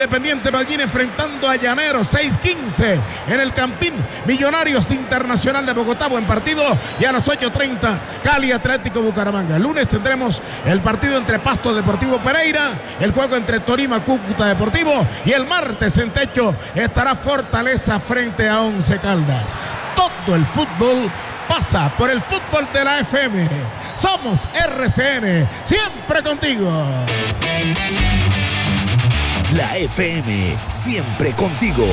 Independiente Medellín enfrentando a Llaneros, 6:15 en el Campín. Millonarios Internacional de Bogotá, buen partido. Y a las 8:30 Cali Atlético Bucaramanga. El lunes tendremos el partido entre Pasto Deportivo Pereira, el juego entre Tolima Cúcuta Deportivo, y el martes en Techo estará Fortaleza frente a Once Caldas. Todo el fútbol pasa por el fútbol de la FM. Somos RCN, siempre contigo. La FM, siempre contigo.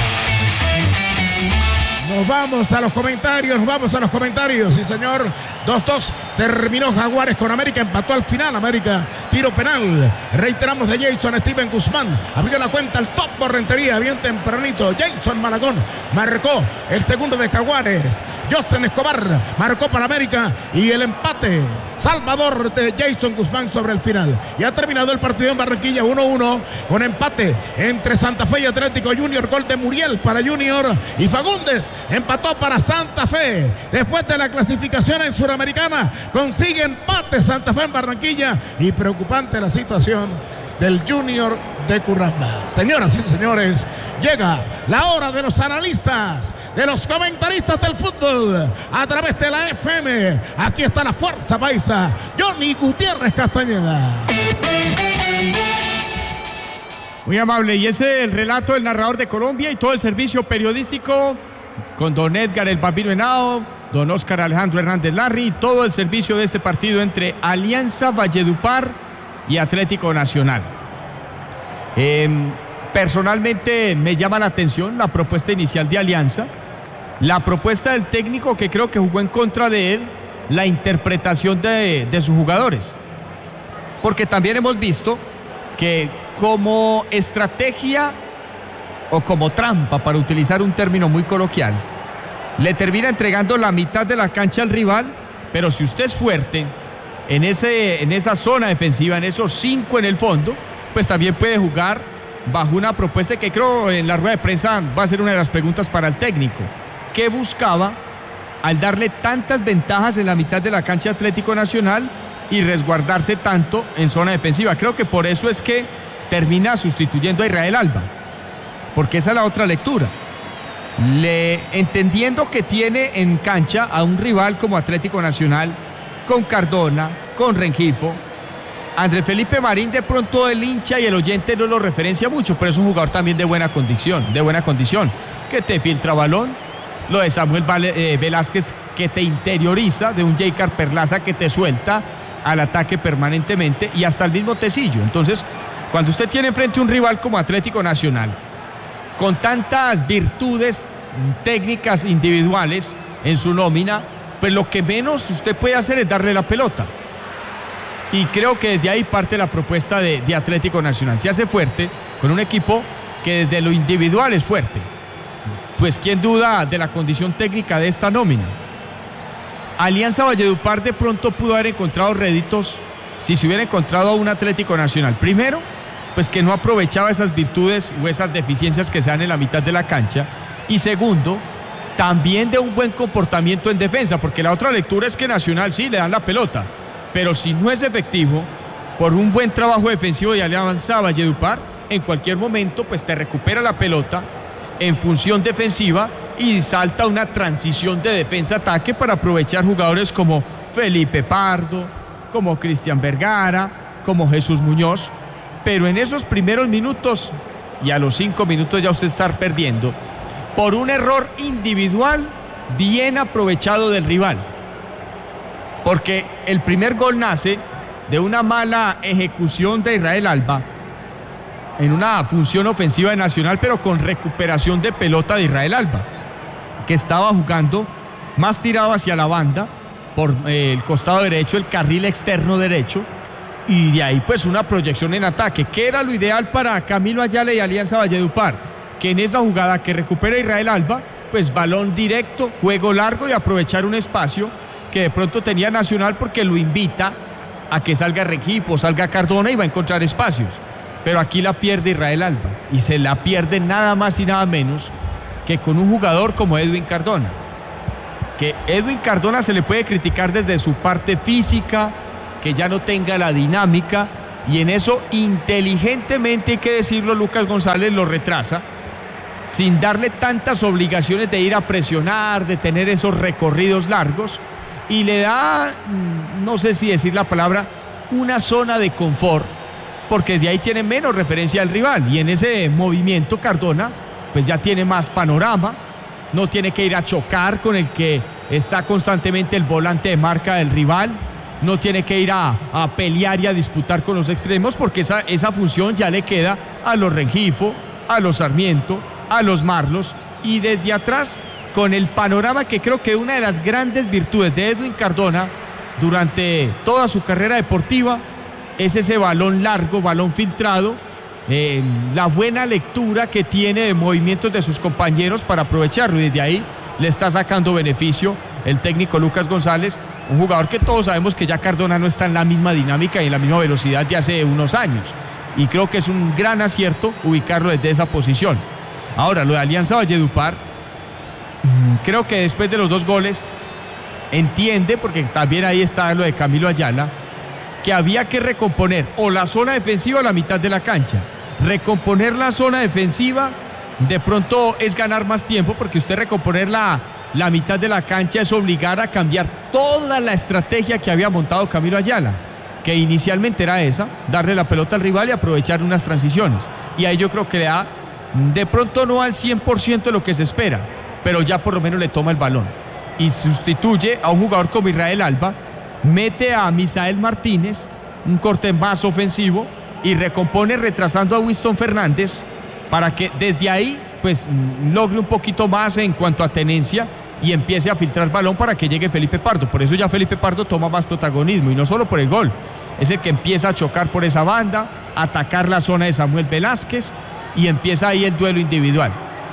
Nos vamos a los comentarios, sí señor. 2-2, terminó Jaguares con América, empató al final América, tiro penal, reiteramos de Jason Steven Guzmán, abrió la cuenta el Topo Rentería, bien tempranito, Jason Malagón, marcó el segundo de Jaguares, José Escobar, marcó para América, y el empate, Salvador de Jason Guzmán sobre el final, y ha terminado el partido en Barranquilla 1-1, con empate entre Santa Fe y Atlético Junior, gol de Muriel para Junior, y Fagundes empató para Santa Fe, después de la clasificación en Suramericana, consigue empate Santa Fe en Barranquilla, y preocupante la situación del Junior de Curramba. Señoras y señores, llega la hora de los analistas, de los comentaristas del fútbol, a través de la FM. Aquí está la fuerza paisa, Johnny Gutiérrez Castañeda. Muy amable, y ese es el relato del narrador de Colombia y todo el servicio periodístico con don Edgar el Bambino Henao, don Oscar Alejandro Hernández Larry, y todo el servicio de este partido entre Alianza Valledupar y Atlético Nacional. Personalmente me llama la atención la propuesta inicial de Alianza, la propuesta del técnico, que creo que jugó en contra de él, la interpretación de sus jugadores, porque también hemos visto que como estrategia o como trampa, para utilizar un término muy coloquial, le termina entregando la mitad de la cancha al rival, pero si usted es fuerte en esa zona defensiva, en esos 5 en el fondo, pues también puede jugar bajo una propuesta que creo en la rueda de prensa va a ser una de las preguntas para el técnico. ¿Qué buscaba al darle tantas ventajas en la mitad de la cancha Atlético Nacional y resguardarse tanto en zona defensiva? Creo que por eso es que termina sustituyendo a Israel Alba, porque esa es la otra lectura. Entendiendo que tiene en cancha a un rival como Atlético Nacional, con Cardona, con Rengifo, Andrés Felipe Marín, de pronto el hincha y el oyente no lo referencia mucho, pero es un jugador también de buena condición, que te filtra balón, lo de Samuel Velázquez, que te interioriza, de un Jaycar Perlaza que te suelta al ataque permanentemente, y hasta el mismo Tecillo. Entonces, cuando usted tiene enfrente un rival como Atlético Nacional, con tantas virtudes técnicas individuales en su nómina, pues lo que menos usted puede hacer es darle la pelota. Y creo que desde ahí parte la propuesta de Atlético Nacional. Se hace fuerte con un equipo que desde lo individual es fuerte. Pues quién duda de la condición técnica de esta nómina. Alianza Valledupar de pronto pudo haber encontrado réditos si se hubiera encontrado a un Atlético Nacional. Primero, pues que no aprovechaba esas virtudes o esas deficiencias que se dan en la mitad de la cancha. Y segundo, también de un buen comportamiento en defensa, porque la otra lectura es que Nacional sí le dan la pelota, pero si no es efectivo, por un buen trabajo defensivo de Alianza Valledupar, en cualquier momento pues te recupera la pelota en función defensiva y salta una transición de defensa-ataque para aprovechar jugadores como Felipe Pardo, como Cristian Vergara, como Jesús Muñoz. Pero en esos primeros minutos y a los 5 minutos ya usted está perdiendo por un error individual bien aprovechado del rival, porque el primer gol nace de una mala ejecución de Israel Alba en una función ofensiva de Nacional, pero con recuperación de pelota de Israel Alba, que estaba jugando más tirado hacia la banda por el costado derecho, el carril externo derecho, y de ahí pues una proyección en ataque, que era lo ideal para Camilo Ayala y Alianza Valledupar, que en esa jugada que recupera Israel Alba, pues balón directo, juego largo y aprovechar un espacio que de pronto tenía Nacional, porque lo invita a que salga Rengifo, salga Cardona y va a encontrar espacios. Pero aquí la pierde Israel Alba, y se la pierde nada más y nada menos que con un jugador como Edwin Cardona, que Edwin Cardona se le puede criticar desde su parte física, que ya no tenga la dinámica, Y en eso, inteligentemente, hay que decirlo, Lucas González lo retrasa, sin darle tantas obligaciones de ir a presionar, de tener esos recorridos largos, y le da, no sé si decir la palabra, una zona de confort, porque de ahí tiene menos referencia al rival, y en ese movimiento Cardona pues ya tiene más panorama, no tiene que ir a chocar con el que está constantemente el volante de marca del rival, no tiene que ir a pelear y a disputar con los extremos, porque esa función ya le queda a los Rengifo, a los Sarmiento, a los Marlos, y desde atrás, con el panorama que creo que una de las grandes virtudes de Edwin Cardona durante toda su carrera deportiva es ese balón largo, balón filtrado, la buena lectura que tiene de movimientos de sus compañeros para aprovecharlo, y desde ahí le está sacando beneficio el técnico Lucas González, un jugador que todos sabemos que ya Cardona no está en la misma dinámica y en la misma velocidad de hace unos años, y creo que es un gran acierto ubicarlo desde esa posición. Ahora, lo de Alianza Valledupar, creo que después de los 2 goles entiende, porque también ahí está lo de Camilo Ayala, que había que recomponer o la zona defensiva o la mitad de la cancha. Recomponer la zona defensiva de pronto es ganar más tiempo, porque usted recomponer la mitad de la cancha es obligar a cambiar toda la estrategia que había montado Camilo Ayala, que inicialmente era esa, darle la pelota al rival y aprovechar unas transiciones, y ahí yo creo que le da, de pronto no al 100% de lo que se espera, pero ya por lo menos le toma el balón y sustituye a un jugador como Israel Alba, mete a Misael Martínez, un corte más ofensivo, y recompone retrasando a Winston Fernández para que desde ahí pues logre un poquito más en cuanto a tenencia y empiece a filtrar balón para que llegue Felipe Pardo. Por eso ya Felipe Pardo toma más protagonismo, y no solo por el gol, es el que empieza a chocar por esa banda, atacar la zona de Samuel Velázquez, y empieza ahí el duelo individual.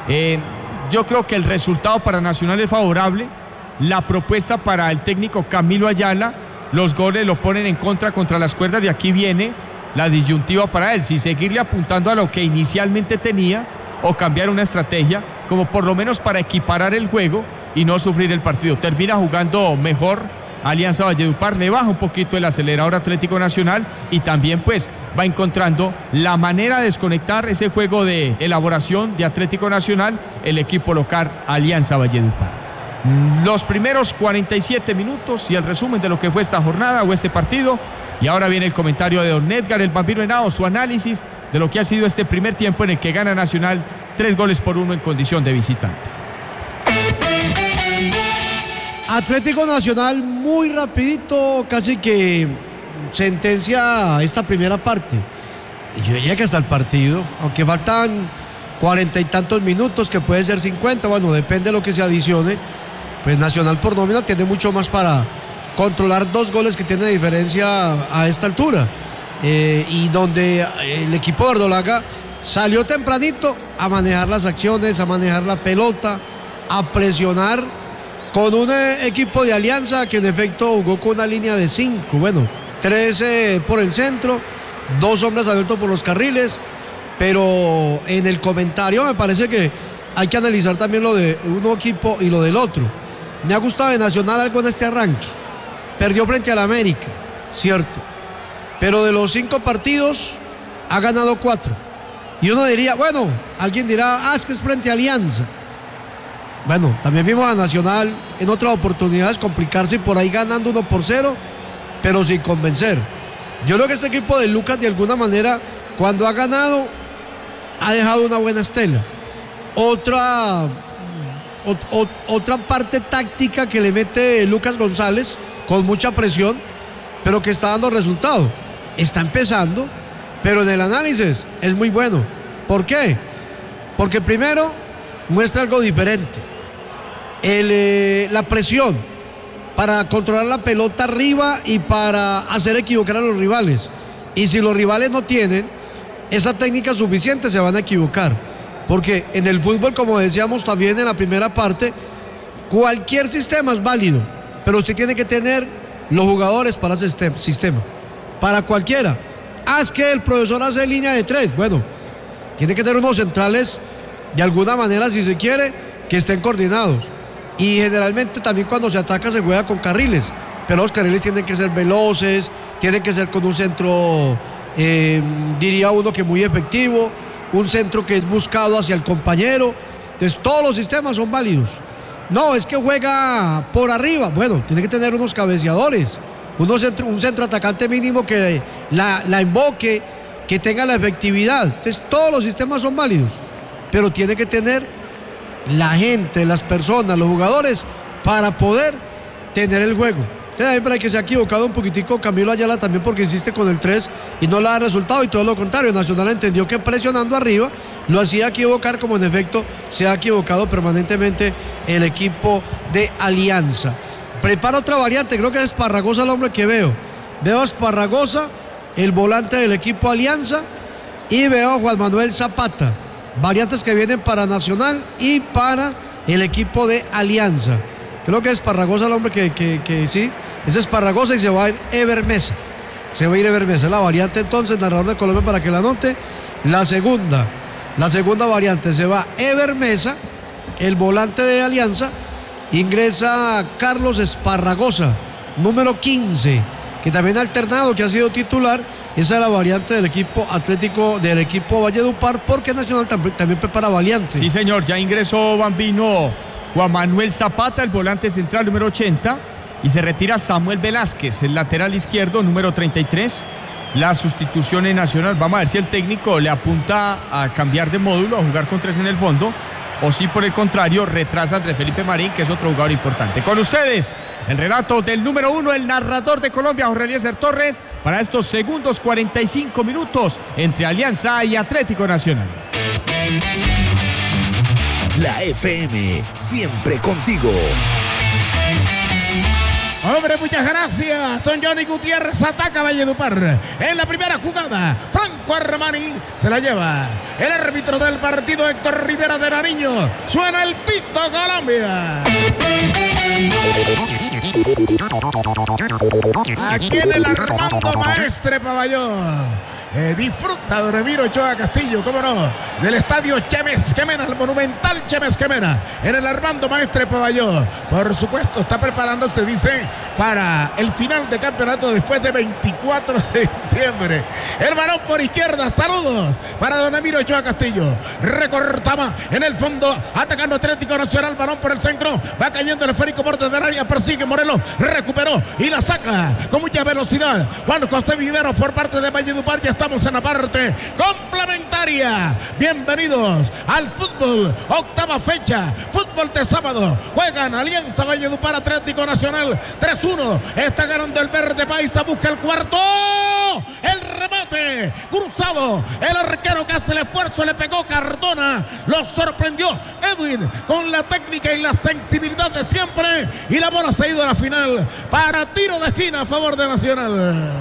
Yo creo que el resultado para Nacional es favorable, la propuesta para el técnico Camilo Ayala, los goles lo ponen en contra las cuerdas, y aquí viene la disyuntiva para él, si seguirle apuntando a lo que inicialmente tenía o cambiar una estrategia, como por lo menos para equiparar el juego y no sufrir el partido. Termina jugando mejor Alianza Valledupar, le baja un poquito el acelerador Atlético Nacional, y también pues va encontrando la manera de desconectar ese juego de elaboración de Atlético Nacional, el equipo local Alianza Valledupar. Los primeros 47 minutos y el resumen de lo que fue esta jornada o este partido, y ahora viene el comentario de don Edgar el Bambino Henao, su análisis de lo que ha sido este primer tiempo en el que gana Nacional 3-1 en condición de visitante. Atlético Nacional muy rapidito, casi que sentencia esta primera parte. Y yo diría que hasta el partido, aunque faltan 40 y tantos minutos, que puede ser 50, bueno, depende de lo que se adicione, pues Nacional por nómina tiene mucho más para controlar 2 goles que tiene de diferencia a esta altura. Y donde el equipo de Verdolaga salió tempranito a manejar las acciones, a manejar la pelota, a presionar, con un equipo de Alianza que en efecto jugó con una línea de 5, bueno, 13 por el centro, 2 hombres abiertos por los carriles, pero en el comentario me parece que hay que analizar también lo de un equipo y lo del otro. Me ha gustado de Nacional algo en este arranque, perdió frente al América, cierto, pero de los 5 partidos ha ganado 4, y uno diría, bueno, alguien dirá, es que es frente a Alianza. Bueno, también vimos a Nacional en otras oportunidades complicarse y por ahí ganando 1-0, pero sin convencer. Yo creo que este equipo de Lucas, de alguna manera, cuando ha ganado, ha dejado una buena estela. Otra parte táctica que le mete Lucas González con mucha presión, pero que está dando resultado. Está empezando, pero en el análisis es muy bueno. ¿Por qué? Porque primero muestra algo diferente. La presión para controlar la pelota arriba y para hacer equivocar a los rivales. Y si los rivales no tienen esa técnica suficiente, se van a equivocar. Porque en el fútbol, como decíamos también en la primera parte, cualquier sistema es válido, pero usted tiene que tener los jugadores para ese sistema. Para cualquiera. Es que el profesor hace línea de 3. Bueno, tiene que tener unos centrales, de alguna manera, si se quiere, que estén coordinados. Y generalmente también cuando se ataca se juega con carriles, pero los carriles tienen que ser veloces, tienen que ser con un centro diría uno que muy efectivo, un centro que es buscado hacia el compañero. Entonces todos los sistemas son válidos. No, es que juega por arriba. Bueno, tiene que tener unos cabeceadores, un centro atacante mínimo que la invoque, que tenga la efectividad. Entonces todos los sistemas son válidos, pero tiene que tener la gente, las personas, los jugadores para poder tener el juego. Hay que se ha equivocado un poquitico Camilo Ayala también, porque insiste con el 3 y no le da resultado, y todo lo contrario. Nacional entendió que presionando arriba lo hacía equivocar, como en efecto se ha equivocado permanentemente el equipo de Alianza. Prepara otra variante, creo que es Esparragosa el hombre que veo a Esparragosa, el volante del equipo Alianza, y veo a Juan Manuel Zapata. Variantes que vienen para Nacional y para el equipo de Alianza. Creo que es Esparragosa el hombre que sí, es Esparragosa, y se va a ir Ever Mesa. Es la variante entonces, narrador de Colombia, para que la anote. La segunda variante, se va Ever Mesa, el volante de Alianza. Ingresa Carlos Esparragosa, número 15, que también ha alternado, que ha sido titular. Esa es la variante del equipo Atlético, del equipo Valledupar, porque Nacional también prepara variante. Sí, señor, ya ingresó Bambino Juan Manuel Zapata, el volante central número 80, y se retira Samuel Velázquez, el lateral izquierdo número 33. La sustitución en Nacional, vamos a ver si el técnico le apunta a cambiar de módulo, a jugar con 3 en el fondo, o si por el contrario retrasa a Andrés Felipe Marín, que es otro jugador importante. Con ustedes, el relato del número 1, el narrador de Colombia, Jorge Eliezer Torres, para estos segundos 45 minutos entre Alianza y Atlético Nacional. La FM, siempre contigo. Hombre, muchas gracias. Don Johnny Gutiérrez ataca Valledupar. En la primera jugada, Franco Armani se la lleva. El árbitro del partido, Héctor Rivera de Nariño. Suena el pito, Colombia. Aquí en el Armando Maestre Pabellón. Disfruta Don Emiro Ochoa Castillo, cómo no, del estadio Chemes Quemena, el monumental Chemes Quemena, en el Armando Maestre Pabellón. Por supuesto, está preparándose, dice, para el final de campeonato después de 24 de diciembre. El balón por izquierda, saludos para Don Emiro Ochoa Castillo. Recortaba en el fondo, atacando Atlético Nacional, balón por el centro, va cayendo el esférico borde del área, persigue Morelos, recuperó y la saca con mucha velocidad Juan José Viveros por parte de Valledupar. Ya estamos en la parte complementaria. Bienvenidos al fútbol, octava fecha, fútbol de sábado. Juegan Alianza Valledupar, Atlético Nacional, 3-1. Está ganando el verde paisa, busca el cuarto. El remate cruzado, el arquero que hace el esfuerzo, le pegó Cardona, lo sorprendió Edwin con la técnica y la sensibilidad de siempre, y la bola se ha ido a la final para tiro de esquina a favor de Nacional.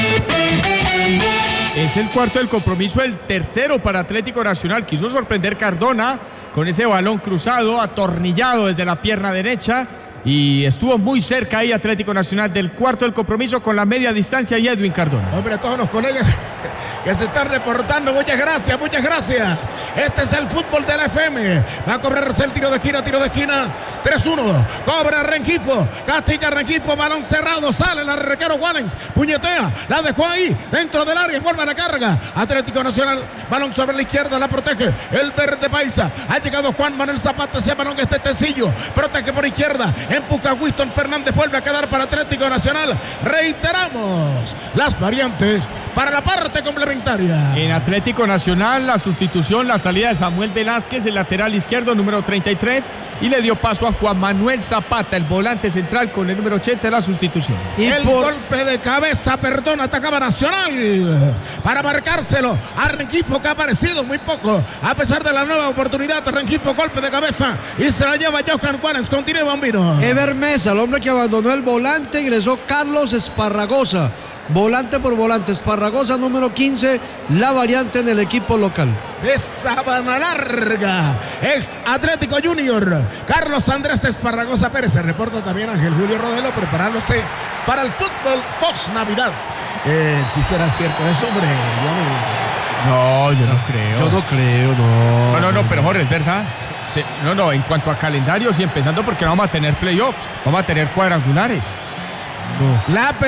Es el cuarto del compromiso, el tercero para Atlético Nacional. Quiso sorprender Cardona con ese balón cruzado, atornillado desde la pierna derecha, y estuvo muy cerca ahí Atlético Nacional del cuarto del compromiso con la media distancia, y Edwin Cardona. Hombre, a todos los colegas que se están reportando, muchas gracias, muchas gracias. Este es el fútbol de la FM. Va a cobrarse el tiro de esquina, 3-1. Cobra Rengifo, castiga Rengifo, balón cerrado, sale el arquero Juanes, puñetea, la dejó ahí dentro del área, vuelve a la carga. Atlético Nacional, balón sobre la izquierda, la protege el verde paisa. Ha llegado Juan Manuel Zapata, ese balón que está Tecillo, protege por izquierda, empuja Winston Fernández, vuelve a quedar para Atlético Nacional. Reiteramos las variantes para la parte complementaria. En Atlético Nacional, la sustitución, la salida de Samuel Velázquez, el lateral izquierdo, número 33, y le dio paso a Juan Manuel Zapata, el volante central, con el número 80 de la sustitución. Y el golpe de cabeza, atacaba Nacional para marcárselo a Rengifo, que ha aparecido muy poco a pesar de la nueva oportunidad. Rengifo, golpe de cabeza, y se la lleva Johan Juárez. Continúa Bambino. Ever Mesa, el hombre que abandonó el volante, ingresó Carlos Esparragosa. Volante por volante, Esparragosa, número 15, la variante en el equipo local. De Sabana Larga, ex Atlético Junior, Carlos Andrés Esparragosa Pérez. Se reporta también Ángel Julio Rodelo, preparándose para el fútbol post-Navidad. Si será cierto eso, hombre, No, yo no creo. Yo no creo, No, pero Jorge, es verdad. No, en cuanto a calendario, sí, empezando porque no vamos a tener playoffs, vamos a tener cuadrangulares. No.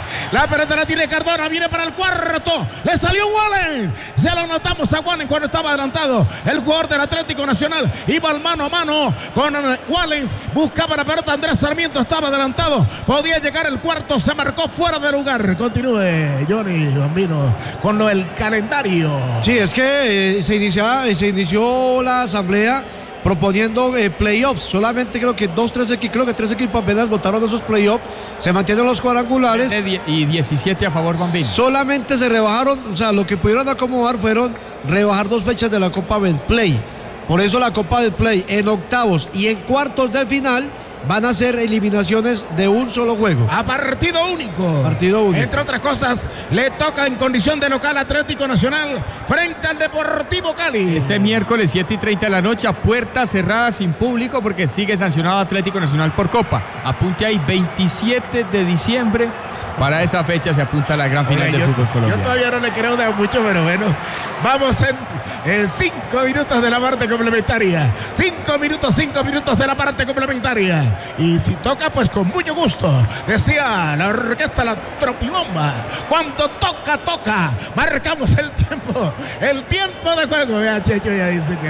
La pelota la tiene Cardona, viene para el cuarto. Le salió Wallen. Se lo notamos a Wallen cuando estaba adelantado. El jugador del Atlético Nacional iba al mano a mano con Wallen. Buscaba la pelota. Andrés Sarmiento estaba adelantado. Podía llegar el cuarto. Se marcó fuera de lugar. Continúe, Johnny Bambino, con el calendario. Sí, es que se inició la asamblea proponiendo playoffs. Solamente creo que tres equipos apenas votaron esos playoffs. Se mantienen los cuadrangulares. Y 17 a favor Bambino. Solamente se rebajaron, o sea, lo que pudieron acomodar fueron rebajar 2 fechas de la Copa Betplay. Por eso la Copa Betplay en octavos y en cuartos de final van a ser eliminaciones de un solo juego. A partido único. Partido único. Entre otras cosas, le toca en condición de local Atlético Nacional frente al Deportivo Cali. Este miércoles 7:30 de la noche, a puerta cerrada sin público, porque sigue sancionado Atlético Nacional por Copa. Apunte ahí, 27 de diciembre. Para esa fecha se apunta la gran final del fútbol colombiano. Yo todavía no le creo de mucho, pero bueno, vamos en 5 minutos de la parte complementaria. 5 minutos de la parte complementaria. Y si toca, pues con mucho gusto. Decía la orquesta La Tropibomba. Cuando toca. Marcamos el tiempo de juego. Vea, Checho ya dice que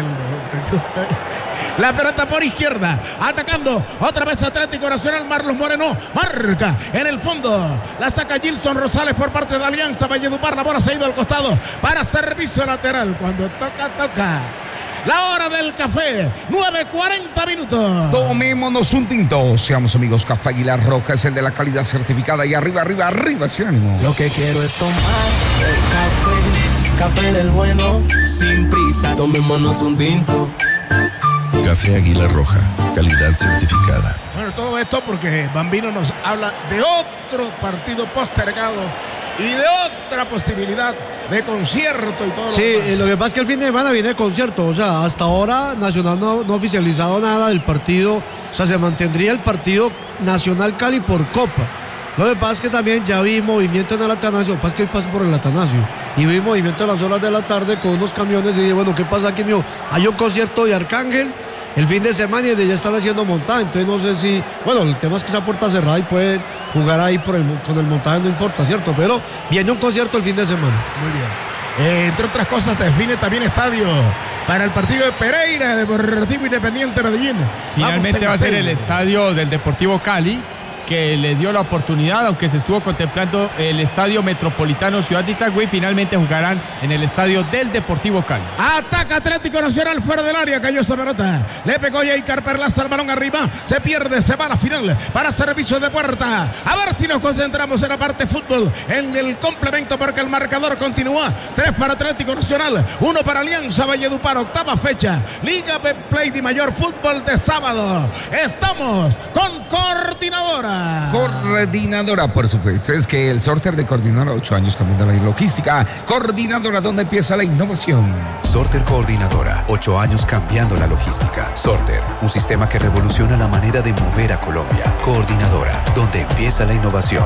la pelota por izquierda, atacando otra vez Atlético Nacional. Marlos Moreno marca en el fondo, la saca Gilson Rosales por parte de Alianza Valledupar. La bola se ha ido al costado para servicio lateral. Cuando toca. La hora del café, 9:40 minutos. Tomémonos un tinto. Seamos amigos. Café Águila Roja es el de la calidad certificada. Y arriba ese ánimo. Lo que quiero es tomar el café del bueno, sin prisa. Tomémonos un tinto. Café Águila Roja, calidad certificada. Bueno, todo esto porque Bambino nos habla de otro partido postergado y de otra posibilidad de concierto y todo. Sí, lo que pasa es que el fin de semana viene concierto. O sea, hasta ahora Nacional no ha oficializado nada del partido. O sea, se mantendría el partido Nacional Cali por Copa. Lo que pasa es que también ya vi movimiento en el Atanasio. Lo que pasa es que hoy paso por el Atanasio y vi movimiento a las horas de la tarde con unos camiones y dije, bueno, ¿qué pasa aquí, mío? Hay un concierto de Arcángel el fin de semana y desde ya están haciendo montaje. Entonces no sé si, bueno, el tema es que esa puerta cerrada y pueden jugar ahí con el montaje, no importa, ¿cierto? Pero viene un concierto el fin de semana. Muy bien. Entre otras cosas, define también estadio para el partido de Pereira, Deportivo Independiente Medellín. Finalmente va a ser el estadio del Deportivo Cali, que le dio la oportunidad, aunque se estuvo contemplando el estadio Metropolitano Ciudad de Itagüí. Finalmente jugarán en el estadio del Deportivo Cali. Ataca Atlético Nacional fuera del área, cayó esa pelota. Le pegó Jaicar Perlaza al balón arriba, se pierde, se va a la final para servicio de puerta. A ver si nos concentramos en la parte fútbol, en el complemento, porque el marcador continúa. 3 para Atlético Nacional, 1 para Alianza Valledupar, octava fecha, Liga Betplay de Mayor, fútbol de sábado. Estamos con Coordinadora. Coordinadora, por supuesto. Es que el sorter de Coordinadora, 8 años cambiando la logística. Coordinadora, donde empieza la innovación. Sorter Coordinadora, 8 años cambiando la logística. Sorter, un sistema que revoluciona la manera de mover a Colombia. Coordinadora, donde empieza la innovación.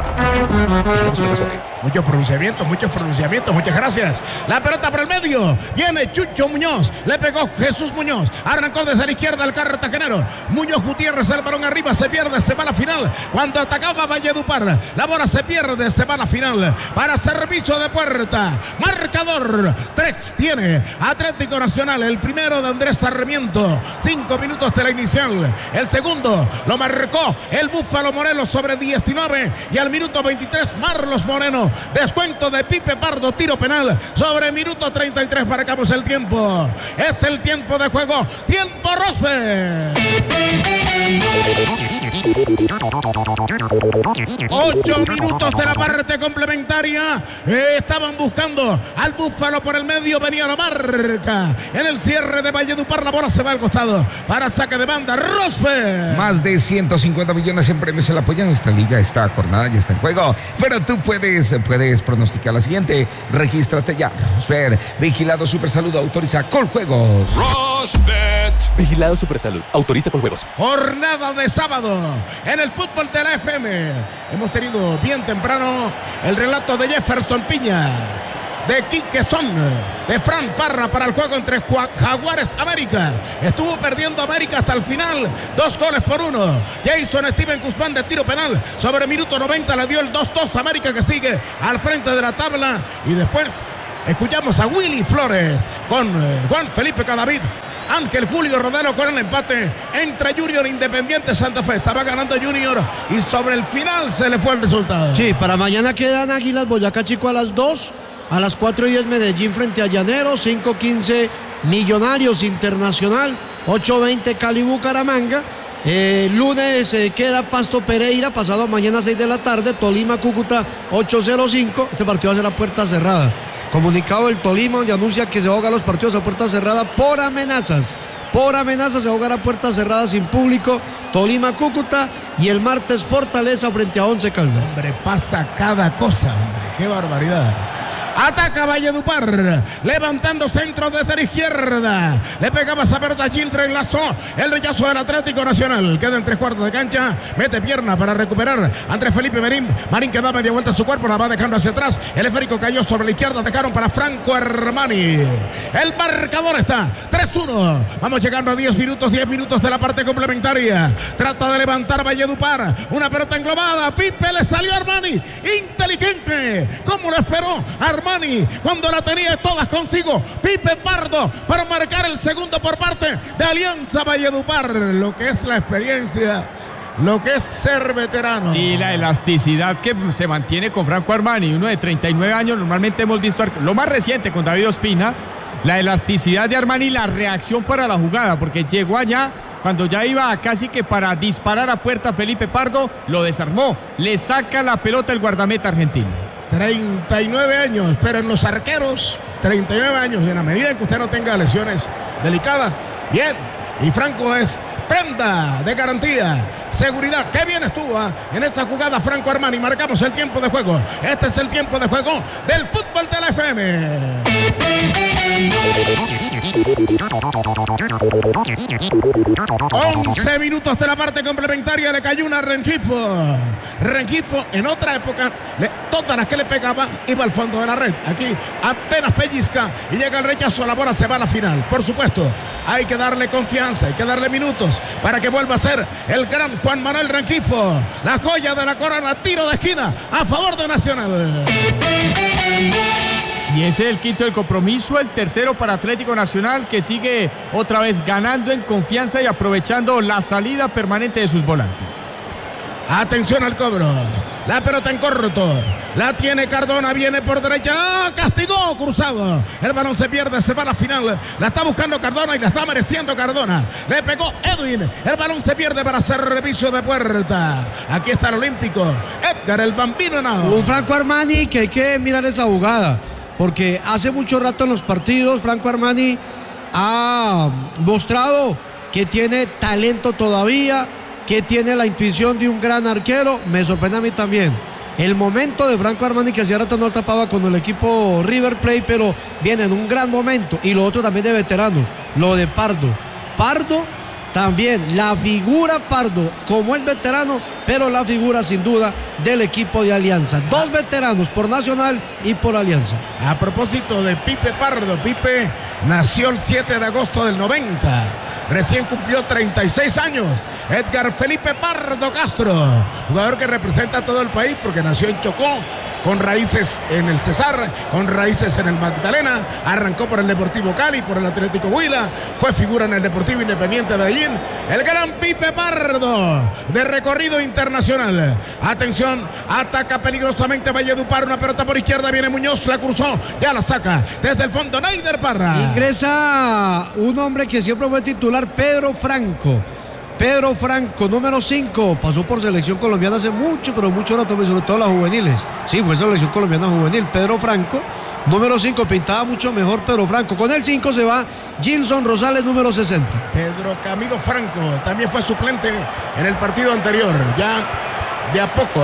Muchos pronunciamientos, muchas gracias. La pelota por el medio, viene Chucho Muñoz, le pegó Jesús Muñoz, arrancó desde la izquierda el cartagenero. Muñoz Gutiérrez, el balón arriba, se pierde, se va a la final. Cuando atacaba Valledupar, la bola se pierde, se va a la final para servicio de puerta. Marcador 3 tiene Atlético Nacional, el primero de Andrés Sarmiento, 5 minutos de la inicial. El segundo lo marcó el Búfalo Morelos sobre 19 y al minuto 23 Marlos Moreno. Descuento de Pipe Pardo, tiro penal sobre minuto 33. Marcamos el tiempo. Es el tiempo de juego. Tiempo Rosberg. 8 minutos de la parte complementaria. Estaban buscando al Búfalo por el medio. Venía la marca. En el cierre de Valledupar, la bola se va al costado para saque de banda. Rosberg. Más de 150 millones en premios se le apoyan. Esta liga, esta jornada ya está en juego. Pero tú puedes pronosticar la siguiente. Regístrate ya. Rosberg, Vigilado Supersalud, autoriza Coljuegos. Rosberg. Vigilado Supersalud, autoriza Coljuegos. Jornada de sábado en el fútbol de la FM. Hemos tenido bien temprano el relato de Jefferson Piña. de Quique Son, de Fran Parra para el juego entre Jaguares América. Estuvo perdiendo América hasta el final, 2-1. Jason Steven Guzmán de tiro penal sobre minuto 90 le dio el 2-2. América que sigue al frente de la tabla. Y después escuchamos a Willy Flores con Juan Felipe Cadavid. Ángel Julio Rodero con el empate entre Junior e Independiente Santa Fe. Estaba ganando Junior y sobre el final se le fue el resultado. Sí, para mañana quedan Águilas Boyacá Chico a las 2, a las 4:10 Medellín frente a Llaneros, 5:15 Millonarios Internacional, 8:20 Cali Bucaramanga. Lunes queda Pasto Pereira, pasado mañana 6 de la tarde, Tolima Cúcuta 8:05. Este partido va a ser a puerta cerrada. Comunicado del Tolima, donde anuncia que se va a jugar los partidos a puerta cerrada por amenazas. Por amenazas se va a jugar a puerta cerrada sin público. Tolima Cúcuta y el martes Fortaleza frente a Once Caldas. Hombre, pasa cada cosa, hombre. Qué barbaridad. Ataca Valledupar, levantando centro desde la izquierda. Le pegaba Zaberta, Gildren Lazo. El rechazo del Atlético Nacional. Queda en 3/4 de cancha. Mete pierna para recuperar Andrés Felipe Marín. Marín que da media vuelta a su cuerpo. La va dejando hacia atrás. El esférico cayó sobre la izquierda. Dejaron para Franco Armani. El marcador está 3-1. Vamos llegando a 10 minutos de la parte complementaria. Trata de levantar Valledupar. Una pelota englobada. Pipe le salió a Armani. Inteligente. ¿Cómo lo esperó Armani cuando la tenía todas consigo? Pipe Pardo para marcar el segundo por parte de Alianza Valledupar. Lo que es la experiencia, lo que es ser veterano. Y la elasticidad que se mantiene con Franco Armani, uno de 39 años. Normalmente hemos visto lo más reciente con David Ospina. La elasticidad de Armani, la reacción para la jugada, porque llegó allá cuando ya iba casi que para disparar a puerta. Felipe Pardo lo desarmó, le saca la pelota el guardameta argentino. 39 años, pero en los arqueros, 39 años, en la medida en que usted no tenga lesiones delicadas, bien, y Franco es prenda de garantía, seguridad. Qué bien estuvo en esa jugada Franco Armani. Marcamos el tiempo de juego. Este es el tiempo de juego del fútbol de la FM. 11 minutos de la parte complementaria. Le cayó una Rengifo. Rengifo en otra época, todas las que le pegaba iba al fondo de la red. Aquí apenas pellizca y llega el rechazo. La bola se va a la final. Por supuesto, hay que darle confianza, hay que darle minutos para que vuelva a ser el gran Juan Manuel Rengifo, la joya de la corona. Tiro de esquina a favor de Nacional. Y ese es el quinto del compromiso, el tercero para Atlético Nacional, que sigue otra vez ganando en confianza y aprovechando la salida permanente de sus volantes. Atención al cobro. La pelota en corto. La tiene Cardona. Viene por derecha. ¡Ah! Castigó cruzado. El balón se pierde. Se va a la final. La está buscando Cardona y la está mereciendo Cardona. Le pegó Edwin. El balón se pierde para hacer servicio de puerta. Aquí está el olímpico. Edgar el Bambino Henao. Un Franco Armani que hay que mirar esa jugada. Porque hace mucho rato en los partidos Franco Armani ha mostrado que tiene talento todavía, que tiene la intuición de un gran arquero. Me sorprende a mí también el momento de Franco Armani, que hacía rato no tapaba con el equipo River Plate, pero viene en un gran momento. Y lo otro también de veteranos, lo de Pardo también, la figura Pardo como el veterano, pero la figura sin duda del equipo de Alianza. Dos veteranos por Nacional y por Alianza. A propósito de Pipe Pardo, Pipe nació el 7 de agosto del 90, recién cumplió 36 años. Edgar Felipe Pardo Castro, jugador que representa a todo el país porque nació en Chocó, con raíces en el Cesar, con raíces en el Magdalena, arrancó por el Deportivo Cali, por el Atlético Huila, fue figura en el Deportivo Independiente de Medellín. El gran Pipe Pardo, de recorrido internacional. Atención, ataca peligrosamente Valledupar, una pelota por izquierda, viene Muñoz, la cruzó, ya la saca desde el fondo Neider Parra. Ingresa un hombre que siempre fue titular, Pedro Franco, número 5, pasó por selección colombiana hace mucho, pero mucho rato, sobre todo las juveniles. Sí, fue selección colombiana juvenil. Pedro Franco, número 5, pintaba mucho mejor Pedro Franco. Con el 5 se va Gilson Rosales, número 60. Pedro Camilo Franco también fue suplente en el partido anterior. Ya de a poco,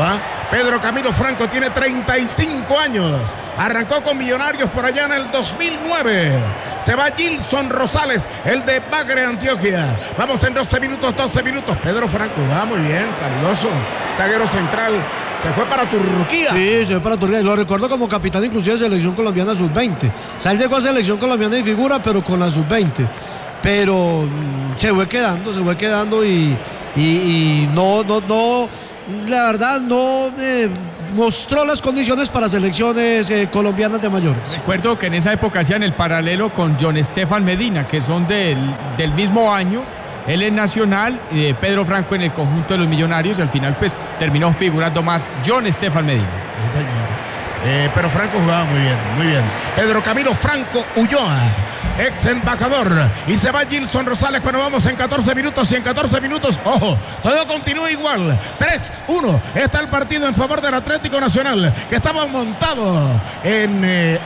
Pedro Camilo Franco tiene 35 años. Arrancó con Millonarios por allá en el 2009. Se va Gilson Rosales, el de Bagre, Antioquia. Vamos en 12 minutos. Pedro Franco va muy bien, calidoso. Zaguero central. Se fue para Turquía. Sí, se fue para Turquía. Lo recuerdo como capitán inclusive de selección colombiana sub-20. O sea, él llegó a selección colombiana y figura, pero con la sub-20. Pero se fue quedando y no, la verdad no mostró las condiciones para selecciones colombianas de mayores. Recuerdo que en esa época hacían el paralelo con John Estefan Medina, que son del mismo año. Él es Nacional, Pedro Franco en el conjunto de los Millonarios, y al final pues terminó figurando más John Estefan Medina. Sí, señor. Pero Franco jugaba muy bien. Pedro Camilo Franco Ulloa, ex embajador, y se va Gilson Rosales cuando vamos en 14 minutos. Y en 14 minutos, ojo, todo continúa igual. 3-1 está el partido en favor del Atlético Nacional, que estaba montado en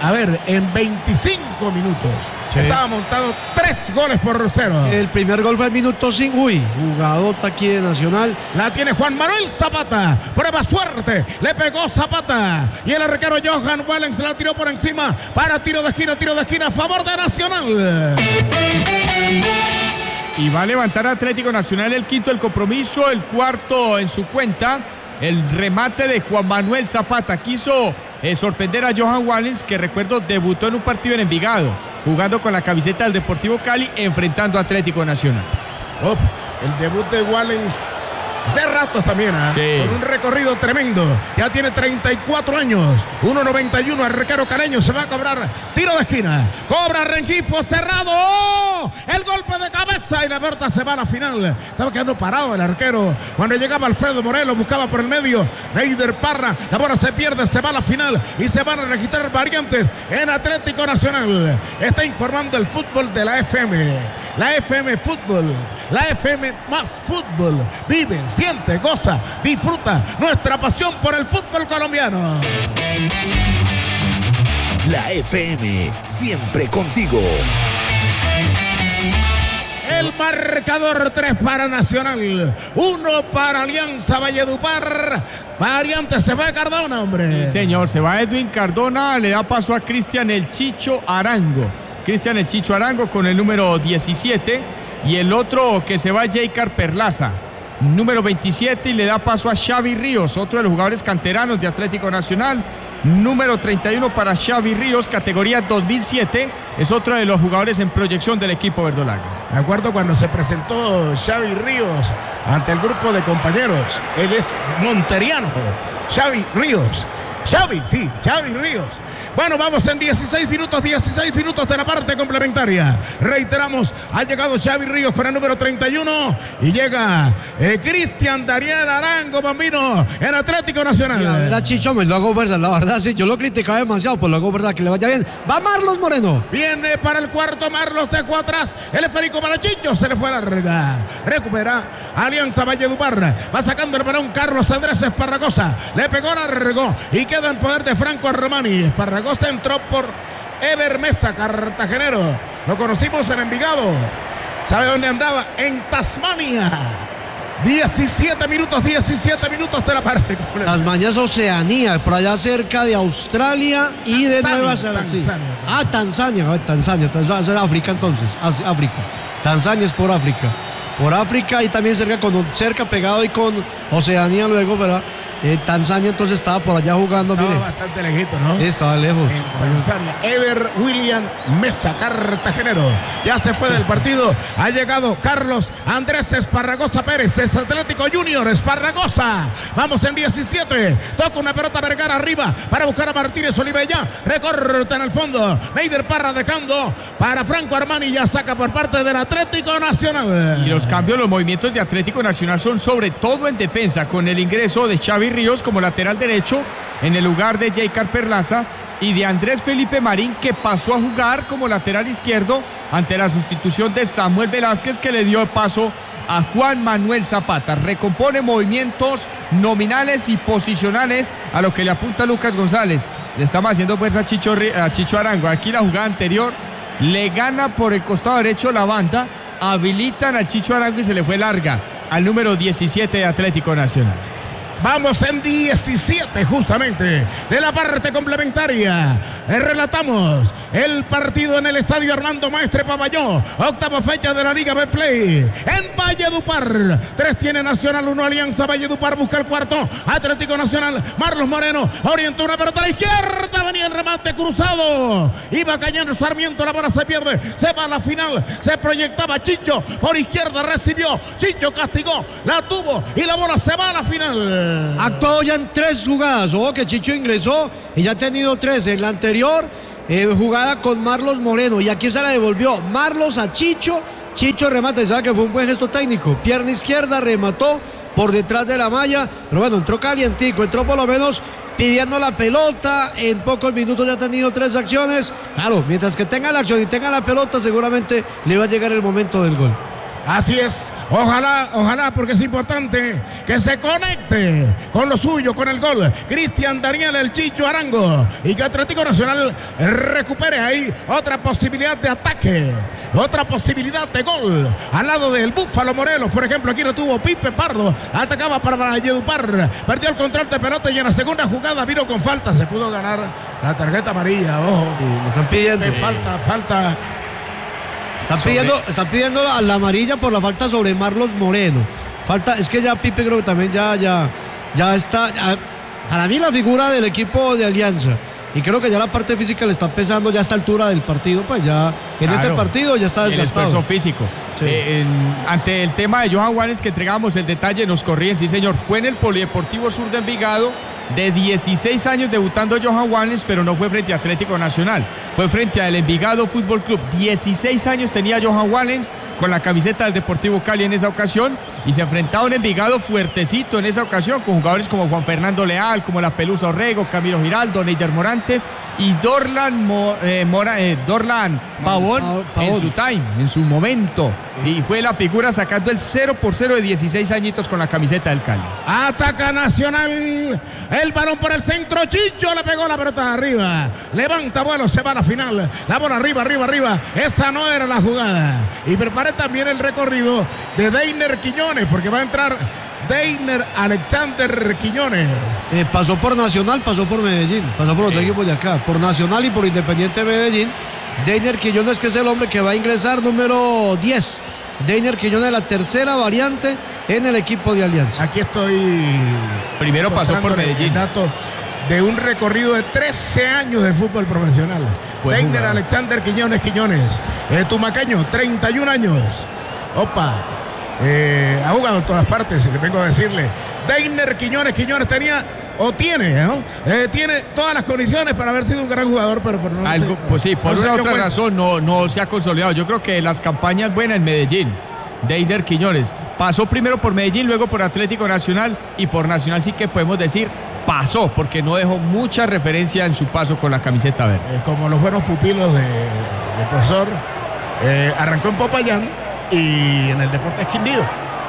25 minutos. Sí. Estaba montado 3-0. El primer gol fue el minuto 5. Jugadota aquí de Nacional. La tiene Juan Manuel Zapata. Prueba suerte. Le pegó Zapata. Y el arquero Johan Wallens la tiró por encima para tiro de esquina a favor de Nacional. Y va a levantar Atlético Nacional el quinto del compromiso, el cuarto en su cuenta. El remate de Juan Manuel Zapata quiso sorprender a Johan Wallens, que recuerdo debutó en un partido en Envigado, jugando con la camiseta del Deportivo Cali, enfrentando a Atlético Nacional. El debut de Wallens hace rato también, sí. Con un recorrido tremendo. Ya tiene 34 años, 1.91, arquero caleño. Se va a cobrar tiro de esquina. Cobra Rengifo, cerrado. ¡Oh! El golpe de cabeza y la pelota se va a la final. Estaba quedando parado el arquero. Cuando llegaba Alfredo Morelos, buscaba por el medio Neider Parra. La bola se pierde, se va a la final y se van a registrar variantes en Atlético Nacional. Está informando el fútbol de la FM. La FM Fútbol, la FM más fútbol. Vive, siente, goza, disfruta nuestra pasión por el fútbol colombiano. La FM, siempre contigo. El marcador: 3 para Nacional, 1 para Alianza Valledupar. Variante, se va Cardona, hombre. Sí, señor, se va Edwin Cardona, le da paso a Cristian El Chicho Arango. Cristian El Chicho Arango con el número 17, y el otro que se va es Jaycar Perlaza, número 27, y le da paso a Xavi Ríos, otro de los jugadores canteranos de Atlético Nacional. Número 31 para Xavi Ríos, categoría 2007, es otro de los jugadores en proyección del equipo verdolaga. Me acuerdo cuando se presentó Xavi Ríos ante el grupo de compañeros. Él es monteriano, Xavi Ríos. Xavi Ríos. Bueno, vamos en 16 minutos de la parte complementaria. Reiteramos, ha llegado Xavi Ríos con el número 31 y llega Cristian Daniel Arango, bambino, en Atlético Nacional. Era Chicho, me lo hago verdad, la verdad, sí, yo lo criticaba demasiado, pues lo hago verdad, que le vaya bien. Va Marlos Moreno. Viene para el cuarto, Marlos dejó atrás el esférico para Chicho, se le fue larga. Recupera Alianza Valledupar, va sacando el balón Carlos Andrés Esparragosa, le pegó largo y queda en poder de Franco Armani. Esparragosa entró por Ever Mesa, cartagenero. Lo conocimos en Envigado. ¿Sabe dónde andaba? En Tasmania. 17 minutos de la parte. Tasmania es Oceanía, por allá cerca de Australia y de Nueva Zelanda. Tanzania es África entonces. África. Tanzania es por África. Por África y también cerca pegado y con Oceanía luego, ¿verdad? Tanzania entonces estaba por allá jugando. Estaba bastante lejito, ¿no? Estaba lejos. En Tanzania. Ever William Mesa, cartagenero. Ya se fue del partido. Ha llegado Carlos Andrés Esparragosa Pérez. Es Atlético Junior Esparragosa. Vamos en 17. Toca una pelota Vergara arriba para buscar a Martínez Olivella. Recorta en el fondo. Neider Parra dejando para Franco Armani. Ya saca por parte del Atlético Nacional. Y los cambios, los movimientos de Atlético Nacional son sobre todo en defensa, con el ingreso de Xavi Ríos como lateral derecho en el lugar de Jaycar Perlaza y de Andrés Felipe Marín, que pasó a jugar como lateral izquierdo ante la sustitución de Samuel Velázquez, que le dio paso a Juan Manuel Zapata. Recompone movimientos nominales y posicionales a lo que le apunta Lucas González. Le estamos haciendo fuerza a Chicho Arango. Aquí la jugada anterior le gana por el costado derecho la banda, habilitan al Chicho Arango y se le fue larga al número 17 de Atlético Nacional. Vamos en 17 justamente de la parte complementaria. Relatamos el partido en el estadio Armando Maestre Pavalló. Octava fecha de la Liga Betplay. En Valledupar. 3 tiene Nacional, 1 Alianza. Valledupar busca el cuarto. Atlético Nacional. Marlos Moreno orienta una pelota a la izquierda. Venía el remate cruzado. Iba cayendo Sarmiento. La bola se pierde. Se va a la final. Se proyectaba Chicho. Por izquierda recibió. Chicho castigó. La tuvo. Y la bola se va a la final. Ha actuado ya en 3 jugadas. Ojo que Chicho ingresó y ya ha tenido 3. En la anterior jugada con Marlos Moreno. Y aquí se la devolvió Marlos a Chicho. Chicho remata. Y sabe que fue un buen gesto técnico. Pierna izquierda, remató por detrás de la malla. Pero bueno, entró calientico. Entró por lo menos pidiendo la pelota. En pocos minutos ya ha tenido 3 acciones. Claro, mientras que tenga la acción y tenga la pelota, seguramente le va a llegar el momento del gol. Así es, ojalá, porque es importante que se conecte con lo suyo, con el gol. Cristian Daniel El Chicho Arango, y que Atlético Nacional recupere ahí otra posibilidad de ataque, otra posibilidad de gol. Al lado del Búfalo Morelos, por ejemplo, aquí lo tuvo Pipe Pardo, atacaba para Valledupar, perdió el control de pelota y en la segunda jugada vino con falta, se pudo ganar la tarjeta amarilla. Ojo, le están pidiendo falta. Están pidiendo a la amarilla por la falta sobre Marlos Moreno. Falta, es que ya Pipe creo que también ya está. Para mí la figura del equipo de Alianza. Y creo que ya la parte física le está pesando ya a esta altura del partido, pues ya en este partido ya está desgastado. El esfuerzo físico. Sí. Ante el tema de Johan Wallace que entregamos el detalle, nos corrían, sí señor, fue en el Polideportivo Sur de Envigado, de 16 años debutando Johan Wallace, pero no fue frente a Atlético Nacional, fue frente al Envigado Fútbol Club. 16 años tenía Johan Wallace con la camiseta del Deportivo Cali en esa ocasión y se enfrentaba a un Envigado fuertecito en esa ocasión con jugadores como Juan Fernando Leal, como La Pelusa Orrego, Camilo Giraldo, Neider Morantes y Dorlan Pavón en su time, en su momento, y fue la figura sacando el 0-0 de 16 añitos con la camiseta del Cali. Ataca Nacional, el balón por el centro, Chicho le pegó la pelota arriba, levanta vuelo, se va a la final, la bola arriba, esa no era la jugada, y prepare también el recorrido de Deiner Quiñones, porque va a entrar Deiner Alexander Quiñones. Pasó por Nacional, pasó por Medellín, pasó por otro equipo de acá, por Nacional y por Independiente Medellín. Deiner Quiñones, que es el hombre que va a ingresar, número 10. Deiner Quiñones, la tercera variante en el equipo de Alianza. Aquí estoy. Primero pasó por Medellín. Dato de un recorrido de 13 años de fútbol profesional. Deiner Alexander Quiñones, tumaqueño, 31 años. Opa. Ha jugado en todas partes, que tengo que decirle. Deiner Quiñones tenía o tiene, ¿no? Tiene todas las condiciones para haber sido un gran jugador, pero no algo, sé, pues sí, por una otra razón no se ha consolidado. Yo creo que las campañas buenas en Medellín, Deiner Quiñones pasó primero por Medellín, luego por Atlético Nacional, y por Nacional sí que podemos decir pasó, porque no dejó mucha referencia en su paso con la camiseta verde. Como los buenos pupilos de profesor, arrancó en Popayán y en el Deportes Quindío.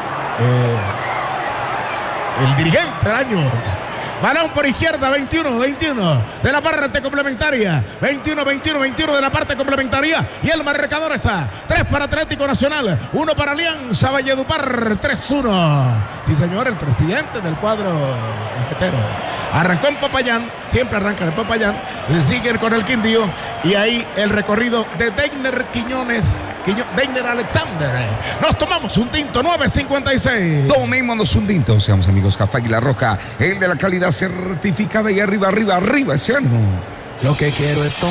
El dirigente del año. Balón por izquierda, 21 de la parte complementaria. 21 de la parte complementaria. Y el marcador está 3 para Atlético Nacional, 1 para Alianza Valledupar, 3-1. Sí, señor, el presidente del cuadro enjetero. Arrancó en Popayán, siempre arranca en Popayán, sigue con el Quindío. Y ahí el recorrido de Deiner Quiñones, Deiner Alexander. Nos tomamos un tinto, 9:56. Tomémonos un tinto, seamos amigos. Café Águila Roja, el de la calidad certificada, y arriba ese ánimo. Lo que quiero es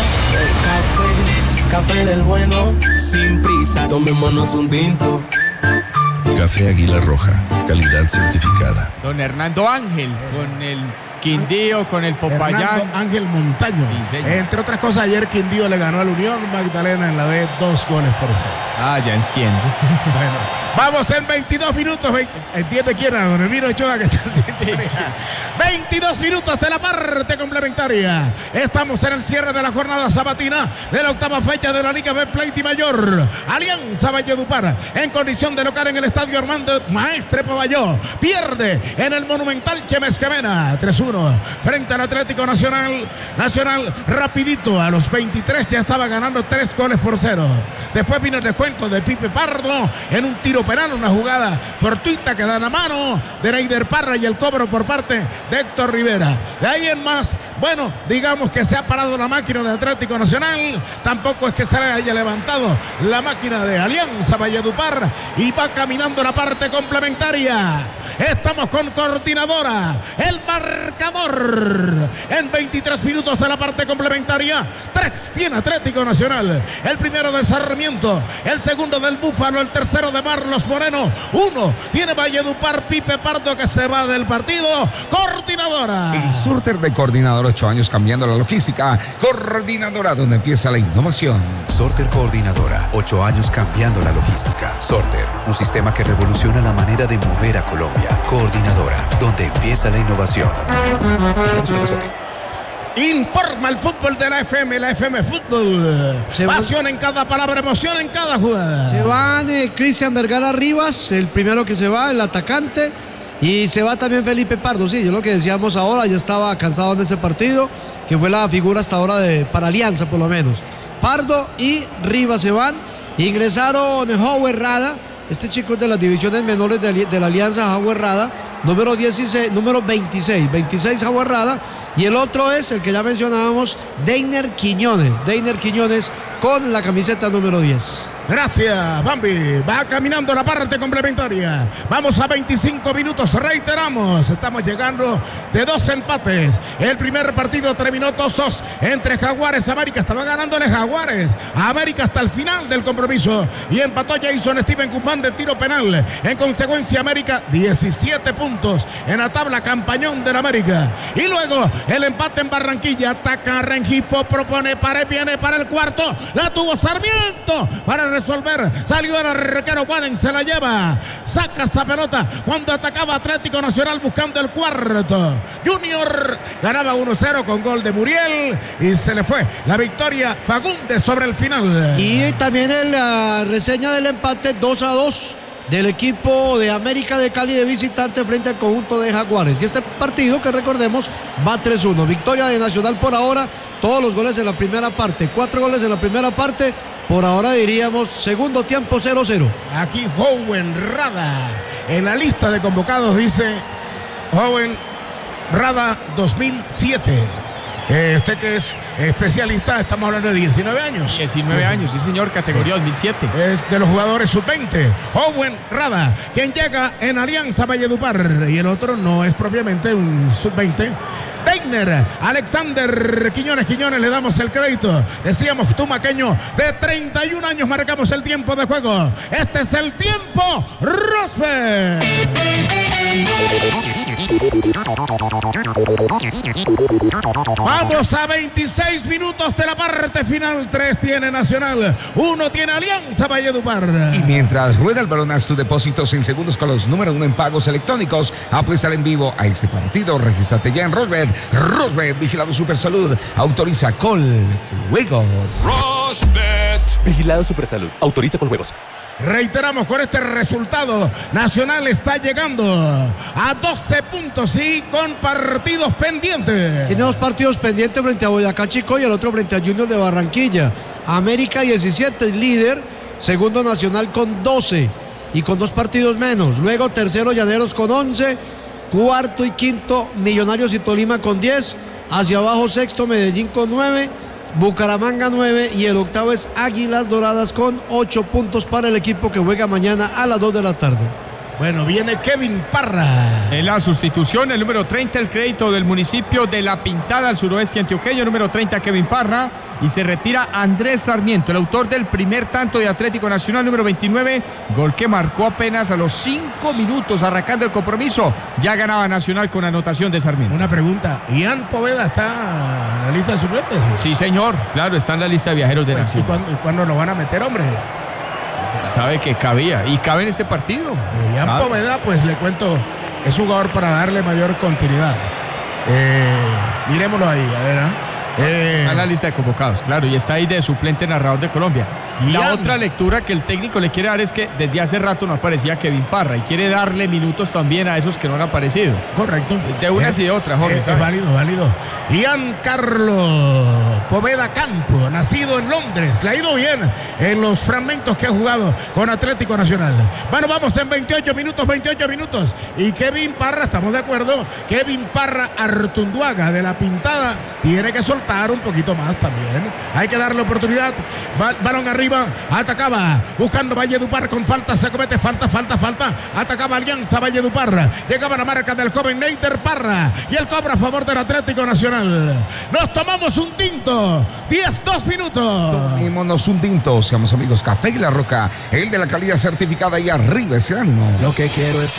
tomar café del bueno, sin prisa, tomémonos un tinto. Café Águila Roja, calidad certificada. Don Hernando Ángel, con el Quindío, con el Popayán. Hernando Ángel Montaño. Sí, entre otras cosas, ayer Quindío le ganó al Unión Magdalena en la B 2 goles por 0. Ya entiendo. Bueno, vamos en 22 minutos. ¿Entiende quién era? Don Emilio Ochoa, que está 22 minutos de la parte complementaria. Estamos en el cierre de la jornada sabatina de la octava fecha de la Liga Betplay Mayor. Alianza Valledupar en condición de local en el estadio Armando Maestre Pavalló. Pierde en el Monumental Chemesquemena 3-1 frente al Atlético Nacional. Nacional rapidito a los 23 ya estaba ganando 3-0. Después vino el descuento de Pipe Pardo en un tiro penal, una jugada fortuita que da la mano de Neider Parra y el cobro por parte de Héctor Rivera. De ahí en más, bueno, digamos que se ha parado la máquina de Atlético Nacional. Tampoco es que se haya levantado la máquina de Alianza Valledupar y va caminando la parte complementaria. Estamos con Coordinadora. El marcador en 23 minutos de la parte complementaria. 3 tiene Atlético Nacional. El primero de Sarmiento, el segundo del Búfalo, el tercero de Marlos Moreno. 1 tiene Valledupar. Pipe Pardo que se va del partido. Coordinadora. El Sorter de Coordinadora, 8 años cambiando la logística. Coordinadora, donde empieza la innovación. Sorter Coordinadora, 8 años cambiando la logística. Sorter, un sistema que revoluciona la manera de mover a Colombia. Coordinadora, donde empieza la innovación. Informa el fútbol de la FM Fútbol. Pasión en cada palabra, emoción en cada jugada. Se van Cristian Vergara Rivas, el primero que se va, el atacante. Y se va también Felipe Pardo. Sí, yo lo que decíamos ahora, ya estaba cansado de ese partido, que fue la figura hasta ahora para Alianza por lo menos. Pardo y Rivas se van. Ingresaron Howard Rada. Este chico es de las divisiones menores de la Alianza, Howard Rada, número 26 Howard Rada, y el otro es el que ya mencionábamos, Deiner Quiñones con la camiseta número 10. Gracias, Bambi. Va caminando la parte complementaria. Vamos a 25 minutos, reiteramos. Estamos llegando de 2 empates. El primer partido terminó 2-2 entre Jaguares. América estaba ganándole Jaguares a América hasta el final del compromiso. Y empató Jason Steven Guzmán de tiro penal. En consecuencia, América 17 puntos en la tabla, campañón del América. Y luego el empate en Barranquilla. Ataca Rengifo, propone pared, viene para el cuarto. La tuvo Sarmiento para resolver, salió el arquero Juanen, se la lleva, saca esa pelota cuando atacaba Atlético Nacional buscando el cuarto. Junior ganaba 1-0 con gol de Muriel y se le fue la victoria Fagundes sobre el final. Y también la reseña del empate 2-2 del equipo de América de Cali de visitante frente al conjunto de Jaguares. Y este partido, que recordemos, va 3-1. Victoria de Nacional por ahora, todos los goles en la primera parte, 4 goles en la primera parte. Por ahora diríamos segundo tiempo 0-0. Aquí Howen Rada en la lista de convocados dice Howen Rada 2007. Este que es especialista, estamos hablando de 19 años. 19 años, sí señor, categoría 2007. Es de los jugadores sub-20. Owen Rada, quien llega en Alianza Valledupar. Y el otro no es propiamente un sub-20. Deiner, Alexander Quiñones, le damos el crédito. Decíamos tumaqueño de 31 años, marcamos el tiempo de juego. Este es el tiempo, Rosberg. Vamos a 26 minutos de la parte final. 3 tiene Nacional, 1 tiene Alianza Valledupar. Y mientras rueda el balón, haz tus depósitos en segundos con los número 1 en pagos electrónicos. Apuesta en vivo a este partido. Regístrate ya en Rosbet. Rosbet, vigilado Supersalud. Autoriza con juegos. Rosbet. Vigilado Supersalud. Autoriza con juegos. Reiteramos con este resultado, Nacional está llegando a 12 puntos y con partidos pendientes. Tiene 2 partidos pendientes frente a Boyacá Chico y el otro frente a Junior de Barranquilla. América 17 líder, segundo Nacional con 12 y con 2 partidos menos. Luego tercero Llaneros con 11, cuarto y quinto Millonarios y Tolima con 10. Hacia abajo sexto Medellín con 9. Bucaramanga 9 y el octavo es Águilas Doradas con 8 puntos para el equipo que juega mañana a las 2 de la tarde. Bueno, viene Kevin Parra. En la sustitución, el número 30, el crédito del municipio de La Pintada, al suroeste antioqueño, número 30, Kevin Parra. Y se retira Andrés Sarmiento, el autor del primer tanto de Atlético Nacional, número 29, gol que marcó apenas a los 5 minutos, arrancando el compromiso. Ya ganaba Nacional con anotación de Sarmiento. Una pregunta, ¿Ian Poveda está en la lista de suplentes? Sí, señor, claro, está en la lista de viajeros de Nacional. ¿Y cuándo lo van a meter, hombre? Sabe que cabía, y cabe en este partido. Ian Poveda, pues le cuento, es un jugador para darle mayor continuidad. Miremoslo ahí, a ver. Está en la lista de convocados, claro, y está ahí de suplente narrador de Colombia. La otra lectura que el técnico le quiere dar es que desde hace rato no aparecía Kevin Parra y quiere darle minutos también a esos que no han aparecido. Correcto. De unas y de otras, Jorge. Es válido. Giancarlo Poveda Campo, nacido en Londres, le ha ido bien en los fragmentos que ha jugado con Atlético Nacional. Bueno, vamos en 28 minutos. Y Kevin Parra, estamos de acuerdo, Kevin Parra Artunduaga de La Pintada tiene que soltar un poquito más también. Hay que darle oportunidad. Balón arriba, atacaba, buscando Valledupar con falta, se comete falta. Atacaba Alianza Valledupar. Llegaba la marca del joven Neiter Parra y el cobra a favor del Atlético Nacional. Nos tomamos un tinto. 2 minutos. Tomémonos un tinto, seamos amigos. Café y La Roca, el de la calidad certificada, y arriba ese ánimo. Lo que quiero es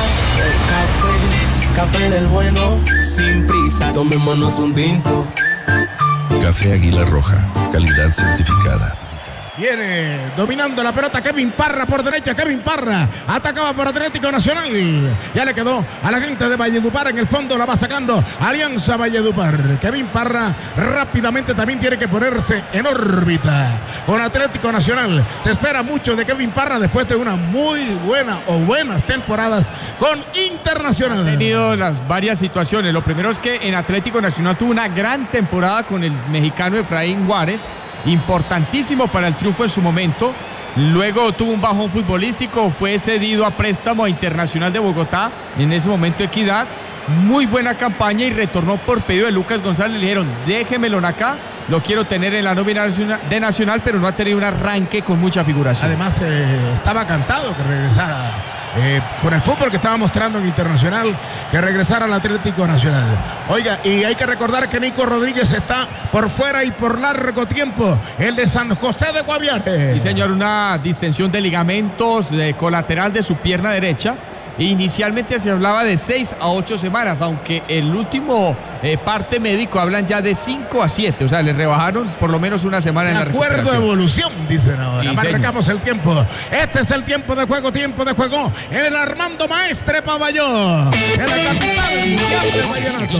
tomar café del bueno, sin prisa, tomémonos un tinto. Café Águila Roja, calidad certificada. Viene dominando la pelota Kevin Parra por derecha. Kevin Parra atacaba por Atlético Nacional. Ya le quedó a la gente de Valledupar. En el fondo la va sacando Alianza Valledupar. Kevin Parra rápidamente también tiene que ponerse en órbita con Atlético Nacional. Se espera mucho de Kevin Parra después de una muy buena o buenas temporadas con Internacional. Ha tenido las varias situaciones. Lo primero es que en Atlético Nacional tuvo una gran temporada con el mexicano Efraín Juárez, importantísimo para el triunfo en su momento. Luego tuvo un bajón futbolístico, fue cedido a préstamo a Internacional de Bogotá, en ese momento Equidad. Muy buena campaña y retornó por pedido de Lucas González. Le dijeron, déjemelo acá, lo quiero tener en la nómina de Nacional, pero no ha tenido un arranque con mucha figuración. Además estaba cantado que regresara por el fútbol que estaba mostrando en Internacional, que regresara al Atlético Nacional. Oiga, y hay que recordar que Nico Rodríguez está por fuera y por largo tiempo, el de San José de Guaviare. Sí, señor, una distensión de ligamentos colateral de su pierna derecha. Inicialmente se hablaba de 6 a 8 semanas, aunque el último parte médico hablan ya de 5 a 7, o sea, le rebajaron por lo menos una semana en la recuperación. Acuerdo de evolución, dicen ahora. Sí, marcamos el tiempo. Este es el tiempo de juego en el Armando Maestre Paballó, en la capital mundial de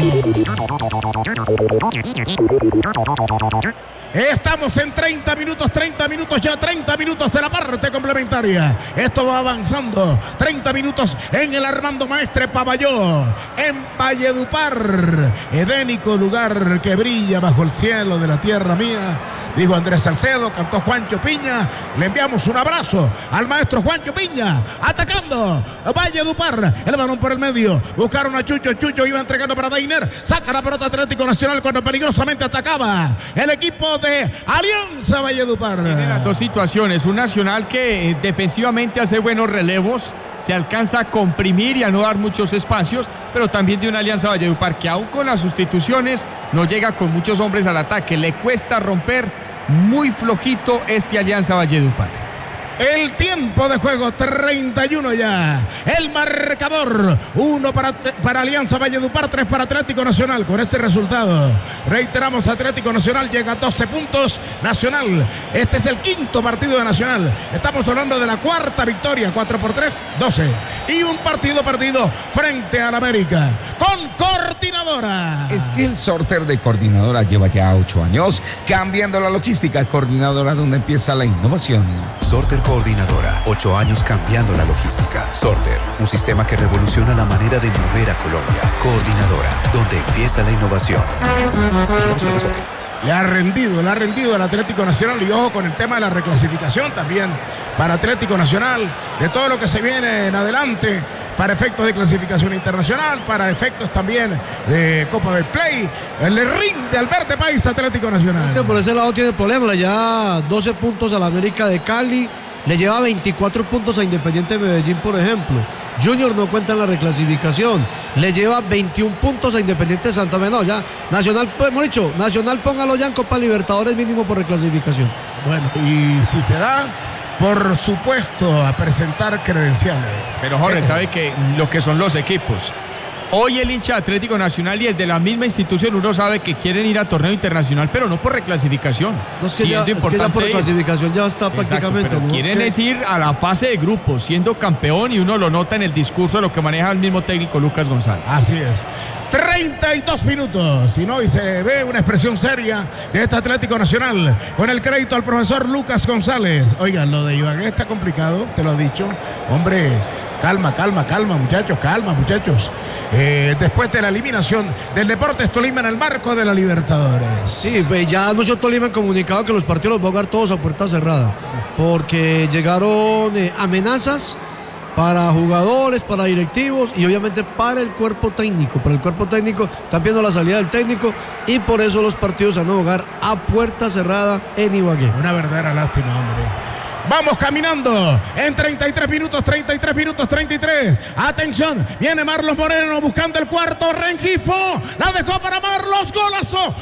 vallenato. Estamos en 30 minutos de la parte complementaria. Esto va avanzando. 30 minutos en el Armando Maestre Paballó, en Valledupar. Edénico lugar que brilla bajo el cielo de la tierra mía, dijo Andrés Salcedo, cantó Juancho Piña. Le enviamos un abrazo al maestro Juancho Piña, atacando Valledupar. El balón por el medio, buscaron a Chucho iba entregando para Dainer, saca la pelota Atlético Nacional cuando peligrosamente atacaba el equipo de Alianza Valledupar. Tiene las dos situaciones, un Nacional que defensivamente hace buenos relevos, se alcanza a comprimir y a no dar muchos espacios, pero también de una Alianza Valledupar que aún con las sustituciones no llega con muchos hombres al ataque, le cuesta romper, muy flojito este Alianza Valledupar. El tiempo de juego, 31 ya. El marcador, 1 para Alianza Valledupar, 3 para Atlético Nacional. Con este resultado, reiteramos, Atlético Nacional llega a 12 puntos. Nacional, este es el quinto partido de Nacional. Estamos hablando de la cuarta victoria, 4-3, 12. Y un partido perdido frente al América. Con Coordinadora. Es que el sorter de Coordinadora lleva ya 8 años cambiando la logística. Coordinadora, donde empieza la innovación. Sorter Coordinadora, 8 años cambiando la logística. Sorter, un sistema que revoluciona la manera de mover a Colombia. Coordinadora, donde empieza la innovación. Le ha rendido el Atlético Nacional, y ojo con el tema de la reclasificación también para Atlético Nacional, de todo lo que se viene en adelante para efectos de clasificación internacional, para efectos también de Copa del Play. Le rinde al verde país Atlético Nacional. Por ese lado tiene problemas, ya 12 puntos a la América de Cali, le lleva 24 puntos a Independiente Medellín, por ejemplo. Junior no cuenta en la reclasificación, le lleva 21 puntos a Independiente Santa Fe. No, ya Nacional, hemos dicho, Nacional póngalo ya en Copa Libertadores mínimo por reclasificación. Bueno, y si se da, por supuesto, a presentar credenciales. Pero Jorge, sabe que lo que son los equipos, Hoy el hincha Atlético Nacional y el de la misma institución, uno sabe que quieren ir a torneo internacional, pero no por reclasificación. No, es que ya por clasificación ya está. Exacto, prácticamente. Pero ¿no? Quieren ir a la fase de grupos, siendo campeón, y uno lo nota en el discurso de lo que maneja el mismo técnico Lucas González. Así es. 32 minutos, y se ve una expresión seria de este Atlético Nacional, con el crédito al profesor Lucas González. Oigan, lo de Ibagué está complicado, te lo he dicho. Hombre, calma, muchachos. Después de la eliminación del Deportes Tolima en el marco de la Libertadores. Sí, ya anunció Tolima en comunicado que los partidos los va a jugar todos a puerta cerrada, porque llegaron amenazas para jugadores, para directivos y obviamente para el cuerpo técnico. Para el cuerpo técnico están viendo la salida del técnico y por eso los partidos van a jugar a puerta cerrada en Ibagué. Una verdadera lástima, hombre. Vamos caminando en 33 minutos. Atención, viene Marlos Moreno buscando el cuarto. Rengifo, la dejó para Marlos. Golazo.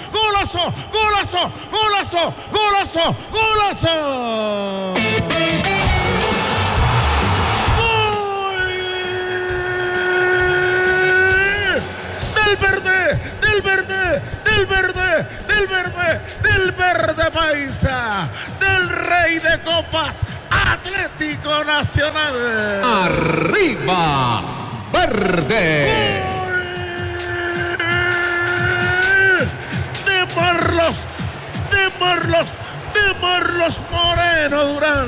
Del verde paisa, del rey de copas, Atlético Nacional. ¡Arriba, verde! De Marlos Moreno Durán.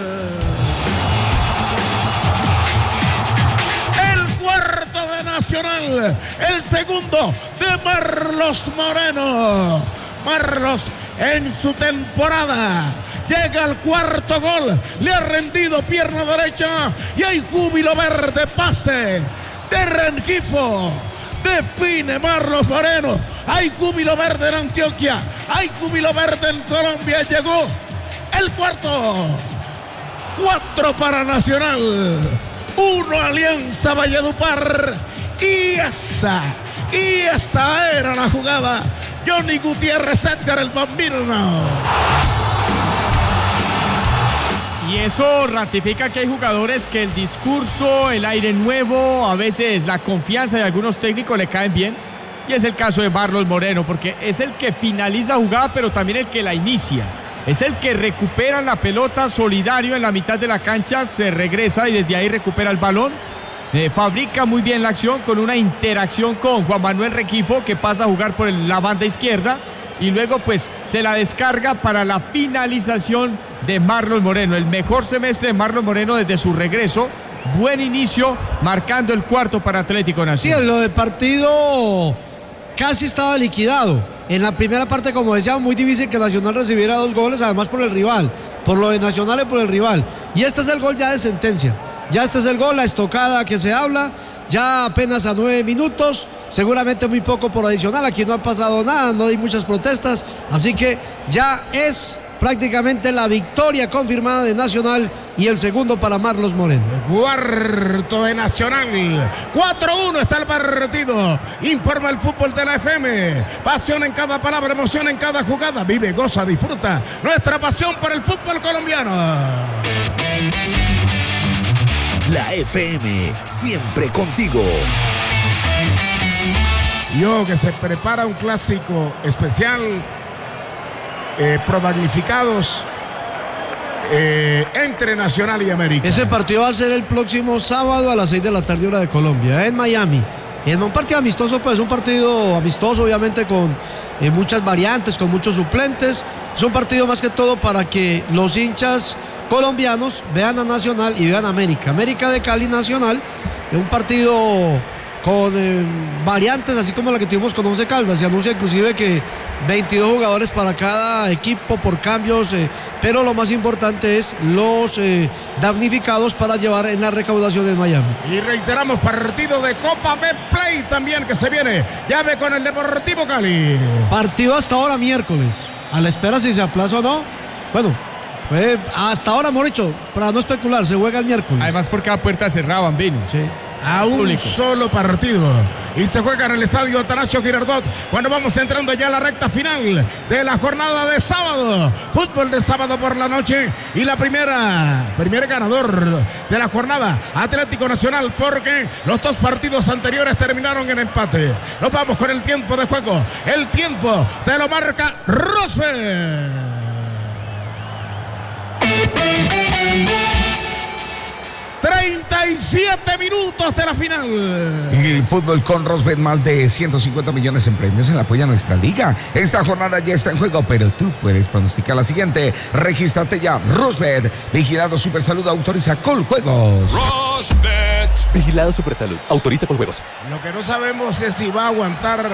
Cuarto de Nacional, el segundo de Marlos Moreno. Marlos en su temporada llega al cuarto gol, le ha rendido pierna derecha y hay júbilo verde, pase de Rengifo, define Marlos Moreno, hay júbilo verde en Antioquia, hay júbilo verde en Colombia, llegó el cuarto, 4 para Nacional, 1 Alianza Valledupar, y esa era la jugada. Johnny Gutiérrez, Edgar el Bambino. Y eso ratifica que hay jugadores que el discurso, el aire nuevo, a veces la confianza de algunos técnicos le caen bien. Y es el caso de Marlos Moreno, porque es el que finaliza jugada, pero también el que la inicia. Es el que recupera la pelota, solidario en la mitad de la cancha, se regresa y desde ahí recupera el balón. Fabrica muy bien la acción con una interacción con Juan Manuel Rengifo, que pasa a jugar por la banda izquierda y luego pues se la descarga para la finalización de Marlos Moreno. El mejor semestre de Marlos Moreno desde su regreso. Buen inicio, marcando el cuarto para Atlético Nacional. Sí, lo del partido casi estaba liquidado. En la primera parte, como decía, muy difícil que Nacional recibiera 2 goles, además por el rival, por lo de Nacional y por el rival. Y este es el gol ya de sentencia. Ya este es el gol, la estocada que se habla, ya apenas a 9 minutos, seguramente muy poco por adicional, aquí no ha pasado nada, no hay muchas protestas, así que ya es prácticamente la victoria confirmada de Nacional y el segundo para Marlos Moreno. Cuarto de Nacional, 4-1 está el partido, informa el fútbol de la FM, pasión en cada palabra, emoción en cada jugada, vive, goza, disfruta nuestra pasión por el fútbol colombiano. La FM, siempre contigo. Que se prepara un clásico especial, protagnificados entre Nacional y América. Ese partido va a ser el próximo sábado a las 6 de la tarde hora de Colombia, en Miami. En un partido amistoso, pues un partido amistoso obviamente con muchas variantes, con muchos suplentes. Es un partido más que todo para que los hinchas colombianos vean a Nacional y vean a América. América de Cali, Nacional, es un partido con variantes, así como la que tuvimos con Once Caldas. Se anuncia inclusive que 22 jugadores para cada equipo por cambios, pero lo más importante es los damnificados para llevar en la recaudación en Miami. Y reiteramos, partido de Copa Betplay también que se viene, llave con el Deportivo Cali. Partido hasta ahora miércoles, a la espera si se aplaza o no. Bueno, hasta ahora, hemos dicho, para no especular, se juega el miércoles. Además por cada puerta cerrada, Bambino. Sí. a un solo partido. Y se juega en el estadio Atanasio Girardot cuando vamos entrando ya a la recta final de la jornada de sábado. Fútbol de sábado por la noche. Y la primer ganador de la jornada, Atlético Nacional, porque los dos partidos anteriores terminaron en empate. Nos vamos con el tiempo de juego. El tiempo te lo marca Rosberg. 37 minutos de la final. El fútbol con Rosbet, más de 150 millones en premios en apoyo a nuestra liga. Esta jornada ya está en juego, pero tú puedes pronosticar la siguiente. Regístrate ya, Rosbet. Vigilado Supersalud, autoriza Coljuegos. Rosbet. Vigilado Supersalud, autoriza Coljuegos. Lo que no sabemos es si va a aguantar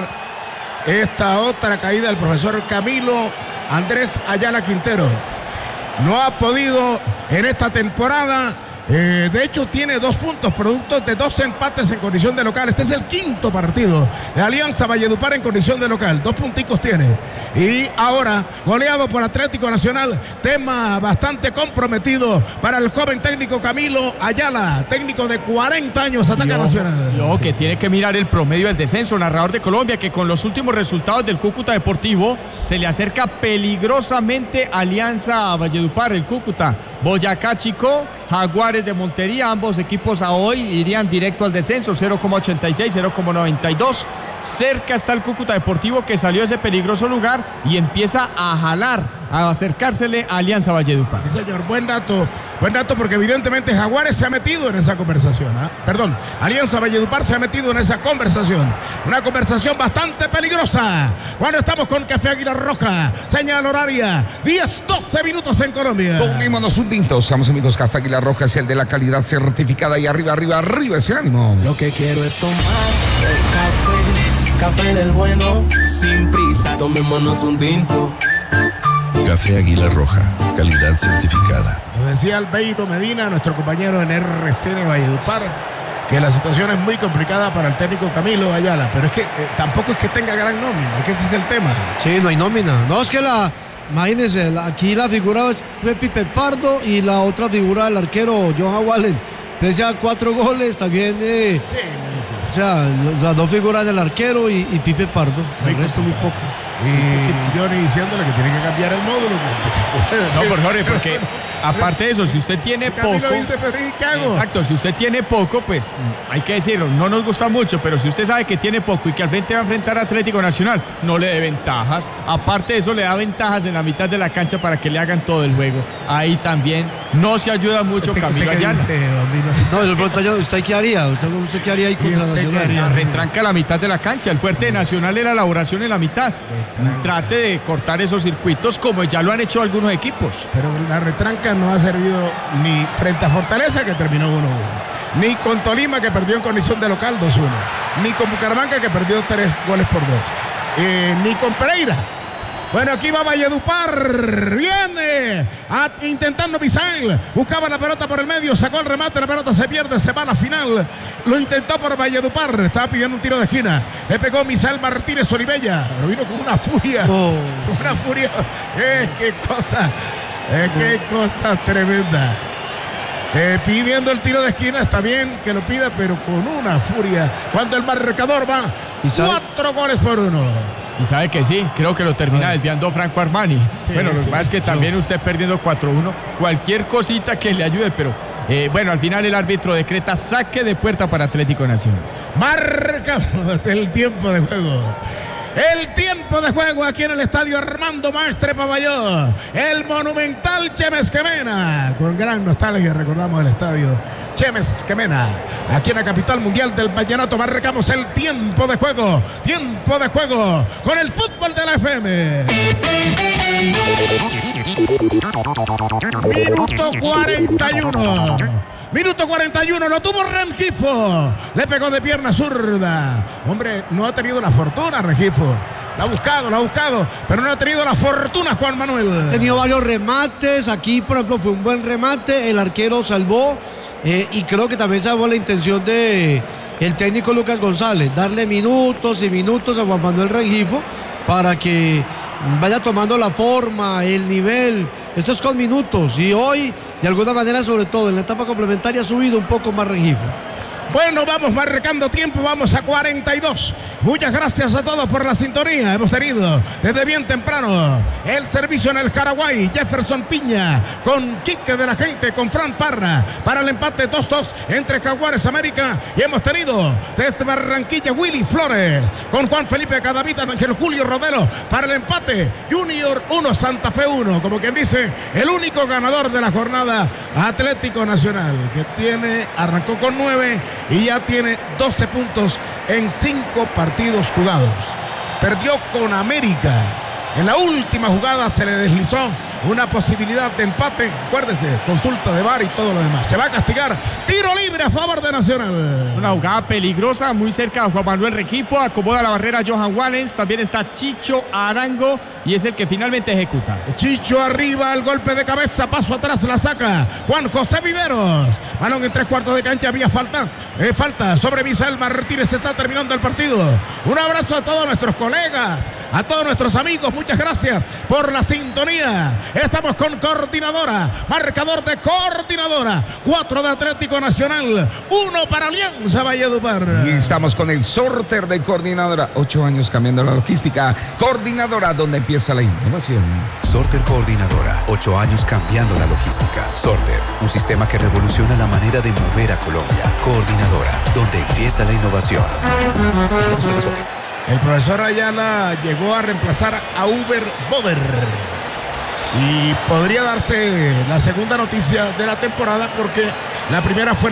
esta otra caída del profesor Camilo Andrés Ayala Quintero. No ha podido en esta temporada. De hecho tiene 2 puntos producto de 2 empates en condición de local. Este es el 5º partido de Alianza Valledupar en condición de local. 2 punticos tiene. Y ahora goleado por Atlético Nacional. Tema bastante comprometido para el joven técnico Camilo Ayala, técnico de 40 años, Ataca Nacional. Que tiene que mirar el promedio del descenso. Narrador de Colombia, que con los últimos resultados del Cúcuta Deportivo se le acerca peligrosamente Alianza Valledupar, el Cúcuta. Boyacá Chicó, Jaguares de Montería, ambos equipos a hoy irían directo al descenso, 0,86, 0,92. Cerca está el Cúcuta Deportivo, que salió de ese peligroso lugar y empieza a jalar, a acercársele a Alianza Valledupar. Sí, señor, buen dato porque evidentemente Jaguares se ha metido en esa conversación. Perdón, Alianza Valledupar se ha metido en esa conversación. Una conversación bastante peligrosa. Cuando estamos con Café Águila Roja, señal horaria, 10-12 minutos en Colombia. Tomémonos un tinto, seamos amigos. Café Águila Roja es el de la calidad certificada y arriba ese ánimo. Lo que quiero es tomar café del bueno, sin prisa, tomémonos un tinto. Café Águila Roja, calidad certificada. Lo decía Albeiro Medina, nuestro compañero en RCN Valledupar, que la situación es muy complicada para el técnico Camilo Ayala, pero es que tampoco es que tenga gran nómina, es que ese es el tema. Sí, no hay nómina. No, es que imagínense, aquí la figura es Pipe Pardo y la otra figura del arquero Johan Wallen. Pese a 4 goles, también sí, o sea, las 2 figuras del arquero y Pipe Pardo. El resto muy poco. Y Johnny diciéndole que tiene que cambiar el módulo. No, por Jorge, porque aparte de eso, si usted tiene poco. Dice, ¿qué hago? Exacto, si usted tiene poco, pues hay que decirlo, no nos gusta mucho, pero si usted sabe que tiene poco y que al frente va a enfrentar a Atlético Nacional, no le dé ventajas. Aparte de eso, le da ventajas en la mitad de la cancha para que le hagan todo el juego. Ahí también no se ayuda mucho Camilo Ayala. No, el pronto, ¿usted qué haría? ¿Usted qué haría ahí contra Nacional? Retranca la mitad de la cancha. El fuerte de Nacional es la elaboración en la mitad. Trate de cortar esos circuitos como ya lo han hecho algunos equipos. Pero la retranca no ha servido ni frente a Fortaleza, que terminó 1-1, ni con Tolima, que perdió en condición de local 2-1, ni con Bucaramanga, que perdió 3 goles por 2, ni con Pereira. Bueno, aquí va Valledupar, viene intentando Misael, buscaba la pelota por el medio, sacó el remate, la pelota se pierde, se va a la final, lo intentó por Valledupar, estaba pidiendo un tiro de esquina, le pegó Misael Martínez Olivella, pero vino con una furia, qué cosa tremenda. Pidiendo el tiro de esquina, está bien que lo pida, pero con una furia, cuando el marcador va 4 goles por 1. Y sabe que sí, creo que lo termina desviando Franco Armani. Sí, bueno, lo que pasa es que también usted perdiendo 4-1, cualquier cosita que le ayude, pero bueno, al final el árbitro decreta saque de puerta para Atlético Nacional. Marcamos el tiempo de juego. El tiempo de juego aquí en el estadio Armando Maestre Pavalló, el monumental Chemes Quemena. Con gran nostalgia recordamos el estadio Chemes Quemena, aquí en la capital mundial del vallenato. Marcamos el tiempo de juego con el fútbol de la FM. Minuto 41, lo tuvo Rengifo, le pegó de pierna zurda. Hombre, no ha tenido la fortuna Rengifo. La ha buscado, pero no ha tenido la fortuna Juan Manuel. Ha tenido varios remates, aquí por ejemplo fue un buen remate, el arquero salvó y creo que también salvó la intención de el técnico Lucas González, darle minutos y minutos a Juan Manuel Rengifo para que vaya tomando la forma, el nivel. Esto es con minutos y hoy, de alguna manera, sobre todo en la etapa complementaria, ha subido un poco más Rengifo. Bueno, vamos marcando tiempo, vamos a 42. Muchas gracias a todos por la sintonía. Hemos tenido desde bien temprano el servicio en el Paraguay. Jefferson Piña con Quique de la Gente, con Fran Parra para el empate 2-2 entre Jaguares América. Y hemos tenido desde Barranquilla Willy Flores con Juan Felipe Cadavita, Ángel Julio Rodero para el empate. Junior 1, Santa Fe 1. Como quien dice, el único ganador de la jornada, Atlético Nacional, que arrancó con 9 y ya tiene 12 puntos en 5 partidos jugados. Perdió con América. En la última jugada se le deslizó una posibilidad de empate. Acuérdese, consulta de VAR y todo lo demás. Se va a castigar. Tiro libre a favor de Nacional. Una jugada peligrosa, muy cerca de Juan Manuel Rengifo. Acomoda la barrera Johan Wallens. También está Chicho Arango y es el que finalmente ejecuta. Chicho arriba, el golpe de cabeza, paso atrás, la saca Juan José Viveros. Balón en 3/4 de cancha, había falta. Falta sobre Misael Martínez. Se está terminando el partido. Un abrazo a todos nuestros colegas, a todos nuestros amigos. Muchas gracias por la sintonía. Estamos con Coordinadora, marcador de Coordinadora, 4 de Atlético Nacional, 1 para Alianza Valledupar. Y estamos con el sorter de Coordinadora, 8 años cambiando la logística. Coordinadora, donde empieza la innovación. Sorter Coordinadora, 8 años cambiando la logística. Sorter, un sistema que revoluciona la manera de mover a Colombia. Coordinadora, donde empieza la innovación. El profesor Ayala llegó a reemplazar a Uber Boder. Y podría darse la segunda noticia de la temporada porque la primera fue